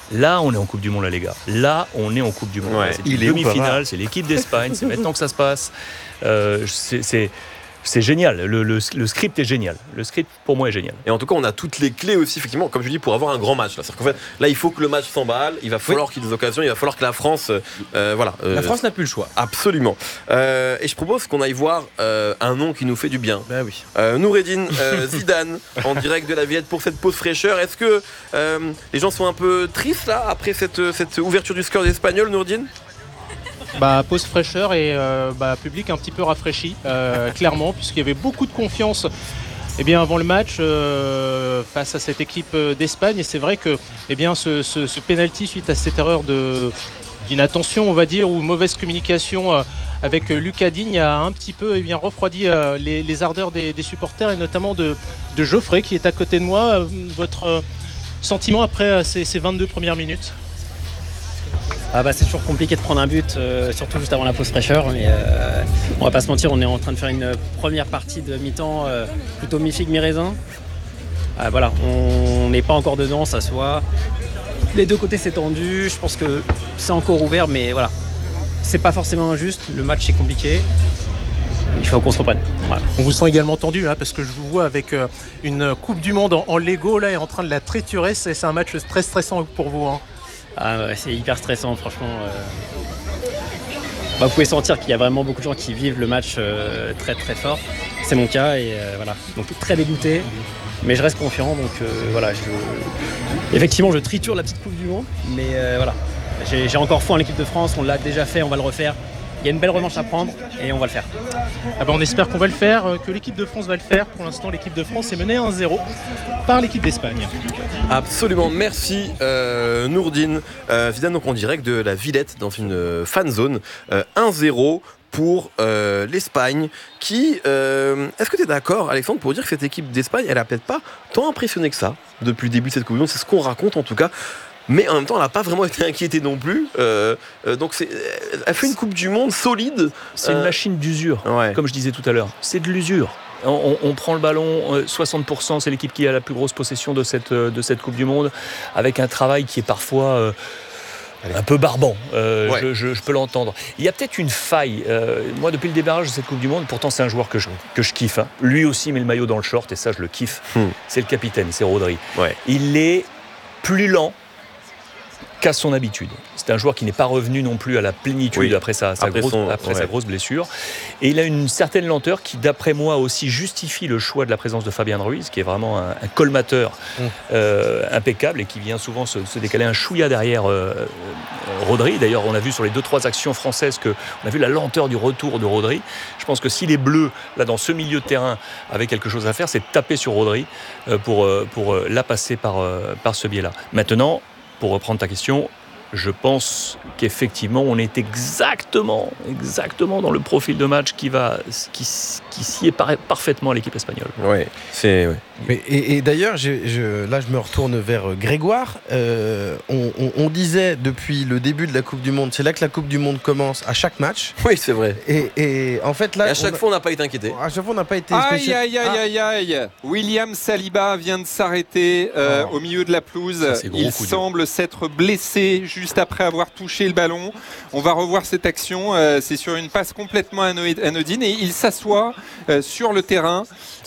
Là, on est en Coupe du Monde, là, les gars. Là, on est en Coupe du Monde. Ouais, c'est il une est où, demi-finale, Pavard c'est l'équipe d'Espagne, c'est maintenant que ça se passe. Euh, c'est, c'est, c'est génial. Le, le, le script est génial. Le script, pour moi, est génial. Et en tout cas, on a toutes les clés aussi, effectivement, comme je dis, pour avoir un grand match. Là, c'est-à-dire qu'en fait, là, il faut que le match s'emballe. Il va falloir oui. qu'il y ait des occasions. Il va falloir que la France, euh, voilà. Euh, la France n'a plus le choix. Absolument. Euh, et je propose qu'on aille voir euh, un nom qui nous fait du bien. Ben oui. Euh, Noureddine euh, Zidane, en direct de la Villette pour cette pause fraîcheur. Est-ce que euh, les gens sont un peu tristes là après cette, cette ouverture du score des Espagnols, Noureddine? Bah, pause fraîcheur et euh, bah, public un petit peu rafraîchi, euh, clairement, puisqu'il y avait beaucoup de confiance eh bien, avant le match euh, face à cette équipe d'Espagne. Et c'est vrai que eh bien, ce, ce, ce penalty suite à cette erreur de, d'inattention, on va dire, ou mauvaise communication euh, avec Lucas Digne a un petit peu eh bien, refroidi euh, les, les ardeurs des, des supporters et notamment de, de Geoffrey qui est à côté de moi. Votre euh, sentiment après ces, ces vingt-deux premières minutes? Ah bah c'est toujours compliqué de prendre un but, euh, surtout juste avant la pause fraîcheur. Mais euh, on va pas se mentir, on est en train de faire une première partie de mi-temps euh, plutôt mi-figue, mi-raisin. Ah, voilà, on n'est pas encore dedans, ça se voit. Les deux côtés c'est tendu, je pense que c'est encore ouvert, mais voilà. C'est pas forcément injuste, le match est compliqué. Il faut qu'on se reprenne. Voilà. On vous sent également tendu hein, parce que je vous vois avec euh, une Coupe du Monde en, en Lego là, et en train de la triturer. C'est, c'est un match très stressant pour vous. Hein. Ah ouais, c'est hyper stressant, franchement. Euh... Bah, vous pouvez sentir qu'il y a vraiment beaucoup de gens qui vivent le match euh, très très fort. C'est mon cas et euh, voilà. Donc très dégoûté, mais je reste confiant. Donc euh, voilà, je... effectivement, je triture la petite Coupe du Monde, mais euh, voilà. J'ai, j'ai encore foi en l'équipe de France. On l'a déjà fait, on va le refaire. Il y a une belle revanche à prendre et on va le faire. Ah ben on espère qu'on va le faire, que l'équipe de France va le faire. Pour l'instant, l'équipe de France est menée un zéro par l'équipe d'Espagne. Absolument, merci euh, Noureddine. Euh, Zidane donc en direct de la Villette dans une euh, fan zone. Euh, un zéro pour euh, l'Espagne qui... Euh, est-ce que tu es d'accord, Alexandre, pour dire que cette équipe d'Espagne, elle a peut-être pas tant impressionné que ça depuis le début de cette Coupe du Monde? C'est ce qu'on raconte en tout cas. Mais en même temps, elle n'a pas vraiment été inquiétée non plus. Euh, euh, donc, c'est, elle fait une Coupe du Monde solide. C'est euh... une machine d'usure, ouais. Comme je disais tout à l'heure. C'est de l'usure. On, on prend le ballon, soixante pour cent, c'est l'équipe qui a la plus grosse possession de cette, de cette Coupe du Monde, avec un travail qui est parfois euh, un peu barbant. Euh, ouais. je, je, je peux l'entendre. Il y a peut-être une faille. Euh, moi, depuis le démarrage de cette Coupe du Monde, pourtant, c'est un joueur que je, que je kiffe. Hein. Lui aussi met le maillot dans le short, et ça, je le kiffe. Hmm. C'est le capitaine, c'est Rodri. Ouais. Il est plus lent qu'à son habitude. C'est un joueur qui n'est pas revenu non plus à la plénitude oui. après, sa, sa, après, grosse, son, après ouais. sa grosse blessure. Et il a une certaine lenteur qui, d'après moi, aussi justifie le choix de la présence de Fabien Ruiz, qui est vraiment un, un colmateur mmh. euh, impeccable et qui vient souvent se, se décaler un chouïa derrière euh, Rodri. D'ailleurs, on a vu sur les deux trois actions françaises que on a vu la lenteur du retour de Rodri. Je pense que si les Bleus, là, dans ce milieu de terrain, avaient quelque chose à faire, c'est de taper sur Rodri euh, pour, euh, pour euh, la passer par, euh, par ce biais-là. Maintenant, pour reprendre ta question, je pense qu'effectivement, on est exactement, exactement dans le profil de match qui va, qui, qui sied par, parfaitement à l'équipe espagnole. Oui, c'est. Ouais. Mais, et, et d'ailleurs, je, je, là, je me retourne vers Grégoire. Euh, on, on, on disait depuis le début de la Coupe du Monde, c'est là que la Coupe du Monde commence à chaque match. Oui, c'est vrai. Et, et en fait, là, et à chaque on a, fois, on n'a pas été inquiété. À chaque fois, on n'a pas été. Aïe, aïe, aïe, aïe, aïe. William Saliba vient de s'arrêter euh, oh. au milieu de la pelouse. Ça, il semble s'être blessé juste après avoir touché le ballon. On va revoir cette action. Euh, c'est sur une passe complètement anodine et il s'assoit euh, sur le terrain.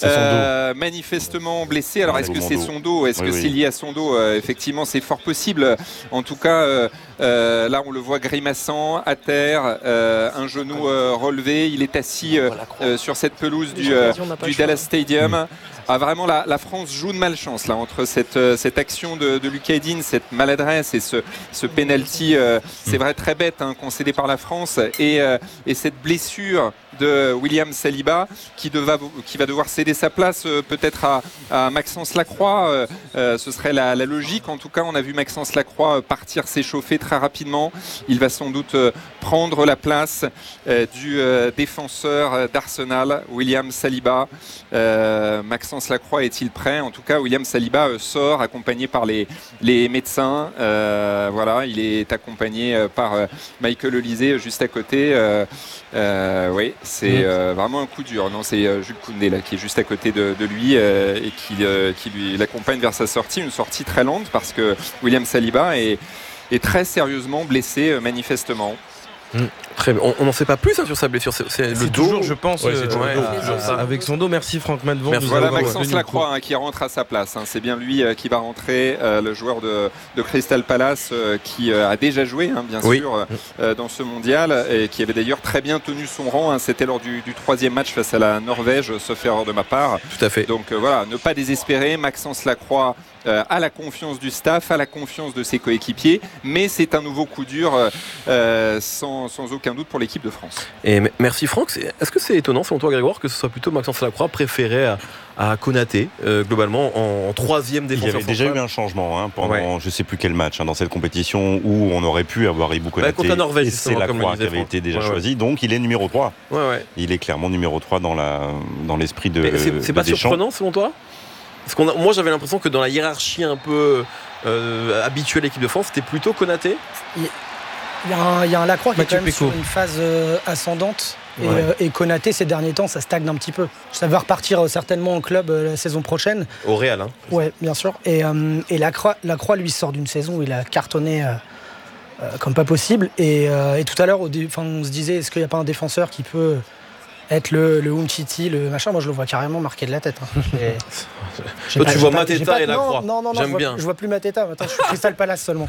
Euh, manifestement blessé. Alors, est-ce que c'est son dos? Est-ce oui, que oui. c'est lié à son dos? euh, Effectivement, c'est fort possible. En tout cas, euh, euh, là, on le voit grimaçant à terre, euh, un genou euh, relevé. Il est assis euh, euh, sur cette pelouse du, euh, du Dallas Stadium. Mmh. Ah, vraiment, la, la France joue de malchance là entre cette, euh, cette action de, de Lucas Digne, cette maladresse et ce, ce penalty, euh, c'est vrai très bête, hein, concédé par la France, et, euh, et cette blessure de William Saliba qui, deva, qui va devoir céder sa place euh, peut-être à, à Maxence Lacroix. Euh, euh, ce serait la, la logique. En tout cas, on a vu Maxence Lacroix partir s'échauffer très rapidement. Il va sans doute euh, prendre la place euh, du euh, défenseur d'Arsenal, William Saliba. Euh, Maxence Lacroix est-il prêt? En tout cas, William Saliba euh, sort accompagné par les, les médecins. Euh, voilà, il est accompagné euh, par euh, Michael Olysée juste à côté. Euh, euh, oui. C'est Mmh. euh, vraiment un coup dur. Non, c'est euh, Jules Koundé là, qui est juste à côté de, de lui euh, et qui, euh, qui lui l'accompagne vers sa sortie. Une sortie très lente parce que William Saliba est, est très sérieusement blessé euh, manifestement. Mmh. Très bien. On n'en sait pas plus hein, sur sa blessure. C'est, c'est le C'est dos. toujours, je pense, Ouais, c'est euh, toujours le ouais, dos, euh, toujours ça. avec son dos. Merci Franck Madvon. Merci. Voilà Nous avons Maxence tenu Lacroix le hein, qui rentre à sa place. hein. C'est bien lui euh, qui va rentrer, euh, le joueur de, de Crystal Palace euh, qui euh, a déjà joué, hein, bien Oui. sûr, euh, dans ce mondial et qui avait d'ailleurs très bien tenu son rang. hein. C'était lors du, du troisième match face à la Norvège, sauf erreur de ma part. Tout à fait. Donc euh, voilà, ne pas désespérer. Maxence Lacroix euh, a la confiance du staff, a la confiance de ses coéquipiers, mais c'est un nouveau coup dur euh, euh, sans, sans aucun doute pour l'équipe de France. Et m- merci Franck. C'est- Est-ce que c'est étonnant, selon toi, Grégoire, que ce soit plutôt Maxence Lacroix préféré à, à Konaté, euh, globalement, en, en troisième Il y défenseur avait déjà eu central un changement hein, pendant Ouais. je sais plus quel match hein, dans cette compétition où on aurait pu avoir Ibou Konaté. Bah, contre la Norvège, et c'est justement, comme le Lacroix qui disait avait Franck. été déjà Ouais, ouais. choisi, donc il est numéro trois. Ouais, ouais. Il est clairement numéro trois dans, la, dans l'esprit de, Mais c'est, c'est de pas Deschamps. surprenant, selon toi Parce qu'on a- moi, j'avais l'impression que dans la hiérarchie un peu euh, habituelle de l'équipe de France, c'était plutôt Konaté. Il y a un, il y a un Lacroix qui est Mathieu quand même Pécaud. sur une phase euh, ascendante. Et, Ouais. euh, et Konaté, ces derniers temps, ça stagne un petit peu. Ça va repartir euh, certainement au club euh, la saison prochaine. Au Real, hein. Ouais, bien sûr. Et, euh, et Lacroix, Lacroix, lui, sort d'une saison où il a cartonné euh, euh, comme pas possible. Et, euh, et tout à l'heure, au dé- enfin, on se disait, est-ce qu'il n'y a pas un défenseur qui peut être le, le Umtiti, le machin? Moi, je le vois carrément marqué de la tête. hein. J'ai- j'ai Toi, pas- tu j'ai vois pas- Mateta j'ai pas- et Lacroix. Non, non, non, J'aime je vois, bien. je vois plus Mateta. Maintenant, je suis Crystal Palace seulement.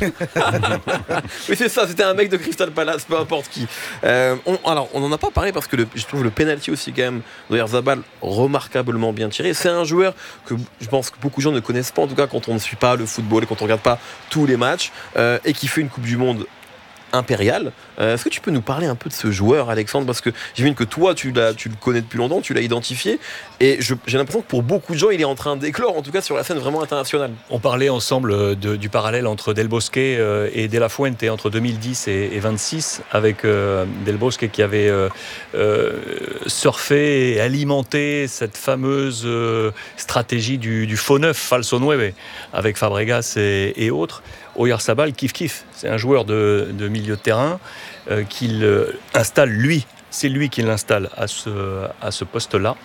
Oui, c'est ça, c'était un mec de Crystal Palace, peu importe qui. Euh, on, alors, on n'en a pas parlé parce que le- je trouve le penalty aussi, quand même, d'Oyarzabal remarquablement bien tiré. C'est un joueur que je pense que beaucoup de gens ne connaissent pas, en tout cas, quand on ne suit pas le football et quand on ne regarde pas tous les matchs, euh, et qui fait une Coupe du Monde impériale. Euh, est-ce que tu peux nous parler un peu de ce joueur, Alexandre? Parce que j'imagine que toi, tu, l'as, tu le connais depuis longtemps, tu l'as identifié, et je- j'ai l'impression que pour beaucoup de gens, il est en train d'éclore, en tout cas sur la scène vraiment internationale. On parlait ensemble de- du parallèle entre Del Bosque euh, et De La Fuente entre deux mille dix et, et vingt-six, avec euh, Del Bosque qui avait euh, euh, surfé et alimenté cette fameuse euh, stratégie du, du faux neuf, falso nueve, avec Fabregas et, et autres. Oyarzabal, kiff kiff, c'est un joueur de, de milieu de terrain euh, qu'il euh, installe lui, c'est lui qui l'installe à ce, à ce poste-là.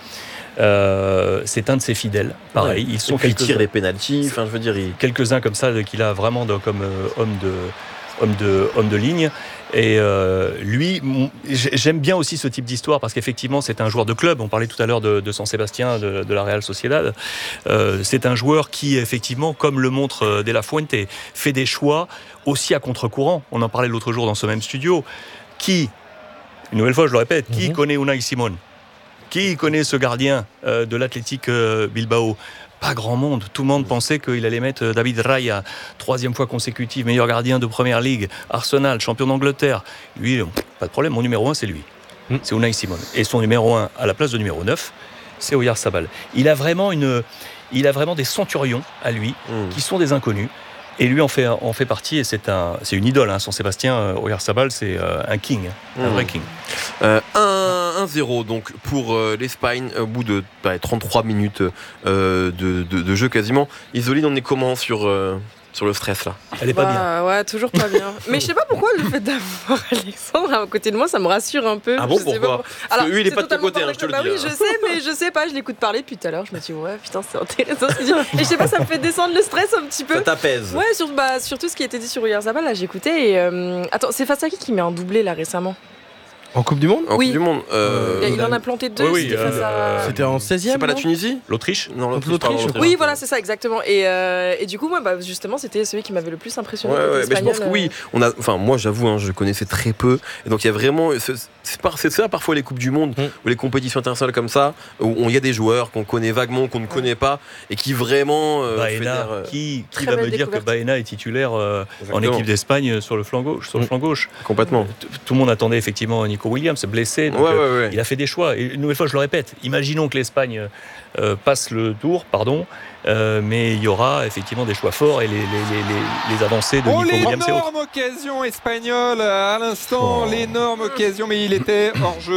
Euh, c'est un de ses fidèles, pareil. Ouais. Ils sont Et puis il quelques- tire les pénaltys, enfin je veux dire, il... quelques-uns comme ça qu'il a vraiment de- comme euh, homme de homme de homme de ligne. Et euh, lui, m- j'ai- j'aime bien aussi ce type d'histoire parce qu'effectivement c'est un joueur de club. On parlait tout à l'heure de, de San Sébastien, de, de la Real Sociedad. Euh, c'est un joueur qui effectivement, comme le montre euh, De La Fuente, fait des choix aussi à contre-courant. On en parlait l'autre jour dans ce même studio. Qui, une nouvelle fois je le répète, qui connaît Unai Simon? Qui connaît ce gardien euh, de l'Athletic euh, Bilbao? Pas grand monde. Tout le monde pensait qu'il allait mettre David Raya, troisième fois consécutive, meilleur gardien de Première Ligue, Arsenal, champion d'Angleterre. Lui, pff, pas de problème, mon numéro un, c'est lui. C'est Unai Simon. Et son numéro un, à la place de numéro neuf, c'est Oyarzabal. Il a vraiment une, il a vraiment des centurions à lui, qui sont des inconnus. Et lui en fait, en fait partie, et c'est, un, c'est une idole, hein, San Sébastien, euh, Oyarzabal, c'est euh, un king, un Mmh. vrai king. Euh, un zéro donc pour euh, l'Espagne au bout de bah, trente-trois minutes euh, de, de- de jeu quasiment. Isoline, on est comment sur, euh, sur le stress là? Elle est Bah, ouais, toujours pas bien. Mais je sais pas pourquoi le fait d'avoir Alexandre à côté de moi, ça me rassure un peu. Ah bon, Je sais pourquoi pas Parce que lui, il est c'est pas de ton totalement côté, hein, je te le Bah dis, oui, hein. je sais, mais je sais pas, je l'écoute parler depuis tout à l'heure. Je me dis, ouais, putain, c'est intéressant ce qu'il dit. Et je sais pas, ça me fait descendre le stress un petit peu. Ça t'apaise. Ouais, sur, bah, surtout ce qui a été dit sur Oyarzabal, là, j'écoutais. Et, euh, attends, c'est face à qui qui met un doublé là récemment? En Coupe du Monde En Oui. Coupe du Monde. euh, Il en a planté deux. Oui, oui, c'était face à- euh, C'était en seizième. C'est pas la non Tunisie? L'Autriche? Non, Contre l'Autriche. l'Autriche, pardon, Oui, voilà, c'est ça, exactement. Et, euh, et du coup, moi, bah, justement, c'était celui qui m'avait le plus impressionné. Ouais, côté ouais, mais je pense que espagnol, oui. On a, enfin, moi, j'avoue, hein, je connaissais très peu. Et donc, il y a vraiment. ce- C'est par- c'est ça, parfois, les Coupes du Monde ou les compétitions internationales comme ça, où il y a des joueurs qu'on connaît vaguement, qu'on ne connaît pas, et qui vraiment. euh, Baena, fédèrent, euh, qui, qui Très va belle me dire que découverte. Baena est titulaire euh, en Exactement. équipe d'Espagne sur le flanc gauche, sur le flanc gauche. Complètement. T- Tout le monde attendait effectivement Nico Williams, blessé. Donc, Ouais, euh, ouais, ouais. Il a fait des choix. Et une nouvelle fois, je le répète, imaginons que l'Espagne euh, passe le tour, pardon, euh, mais il y aura effectivement des choix forts et les, les, les, les, les avancées de Oh, Nico Williams et autres. l'énorme occasion espagnole à l'instant, l'énorme occasion, mais il était hors jeu.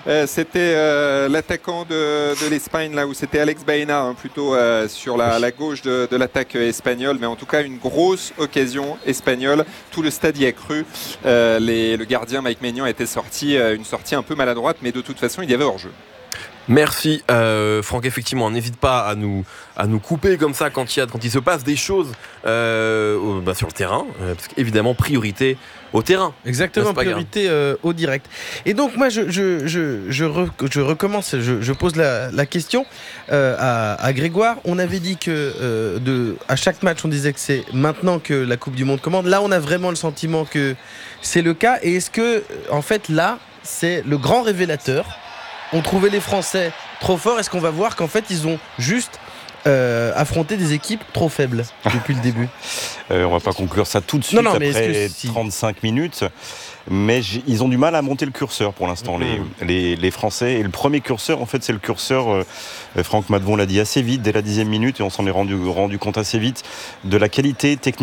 Euh, c'était euh, l'attaquant de, de l'Espagne, là où c'était Alex Baena, hein, plutôt euh, sur la, la gauche de, de l'attaque espagnole. Mais en tout cas, une grosse occasion espagnole. Tout le stade y a cru. Euh, les, le gardien Mike Maignan était sorti, euh, une sortie un peu maladroite, mais de toute façon, il y avait hors-jeu. Merci euh, Franck, effectivement, n'hésite pas à nous, à nous couper comme ça quand il, y a, quand il se passe des choses euh, au, bah, sur le terrain, euh, parce qu'évidemment, priorité au terrain. Exactement, priorité euh, au direct. Et donc moi, je, je, je, je, re, je recommence, je, je pose la, la question euh, à, à Grégoire. On avait dit que euh, de, à chaque match, on disait que c'est maintenant que la Coupe du Monde commande. Là, on a vraiment le sentiment que c'est le cas. Et est-ce que, en fait, là, c'est le grand révélateur? On trouvait les Français trop forts. Est-ce qu'on va voir qu'en fait ils ont juste euh, affronté des équipes trop faibles depuis le début? euh, On va pas conclure ça tout de suite non, non, après si... trente-cinq minutes. Mais ils ont du mal à monter le curseur pour l'instant, mmh. les, les, les Français. Et le premier curseur, en fait, c'est le curseur, euh, Franck Maddevon l'a dit assez vite, dès la dixième minute, et on s'en est rendu, rendu compte assez vite, de la qualité technique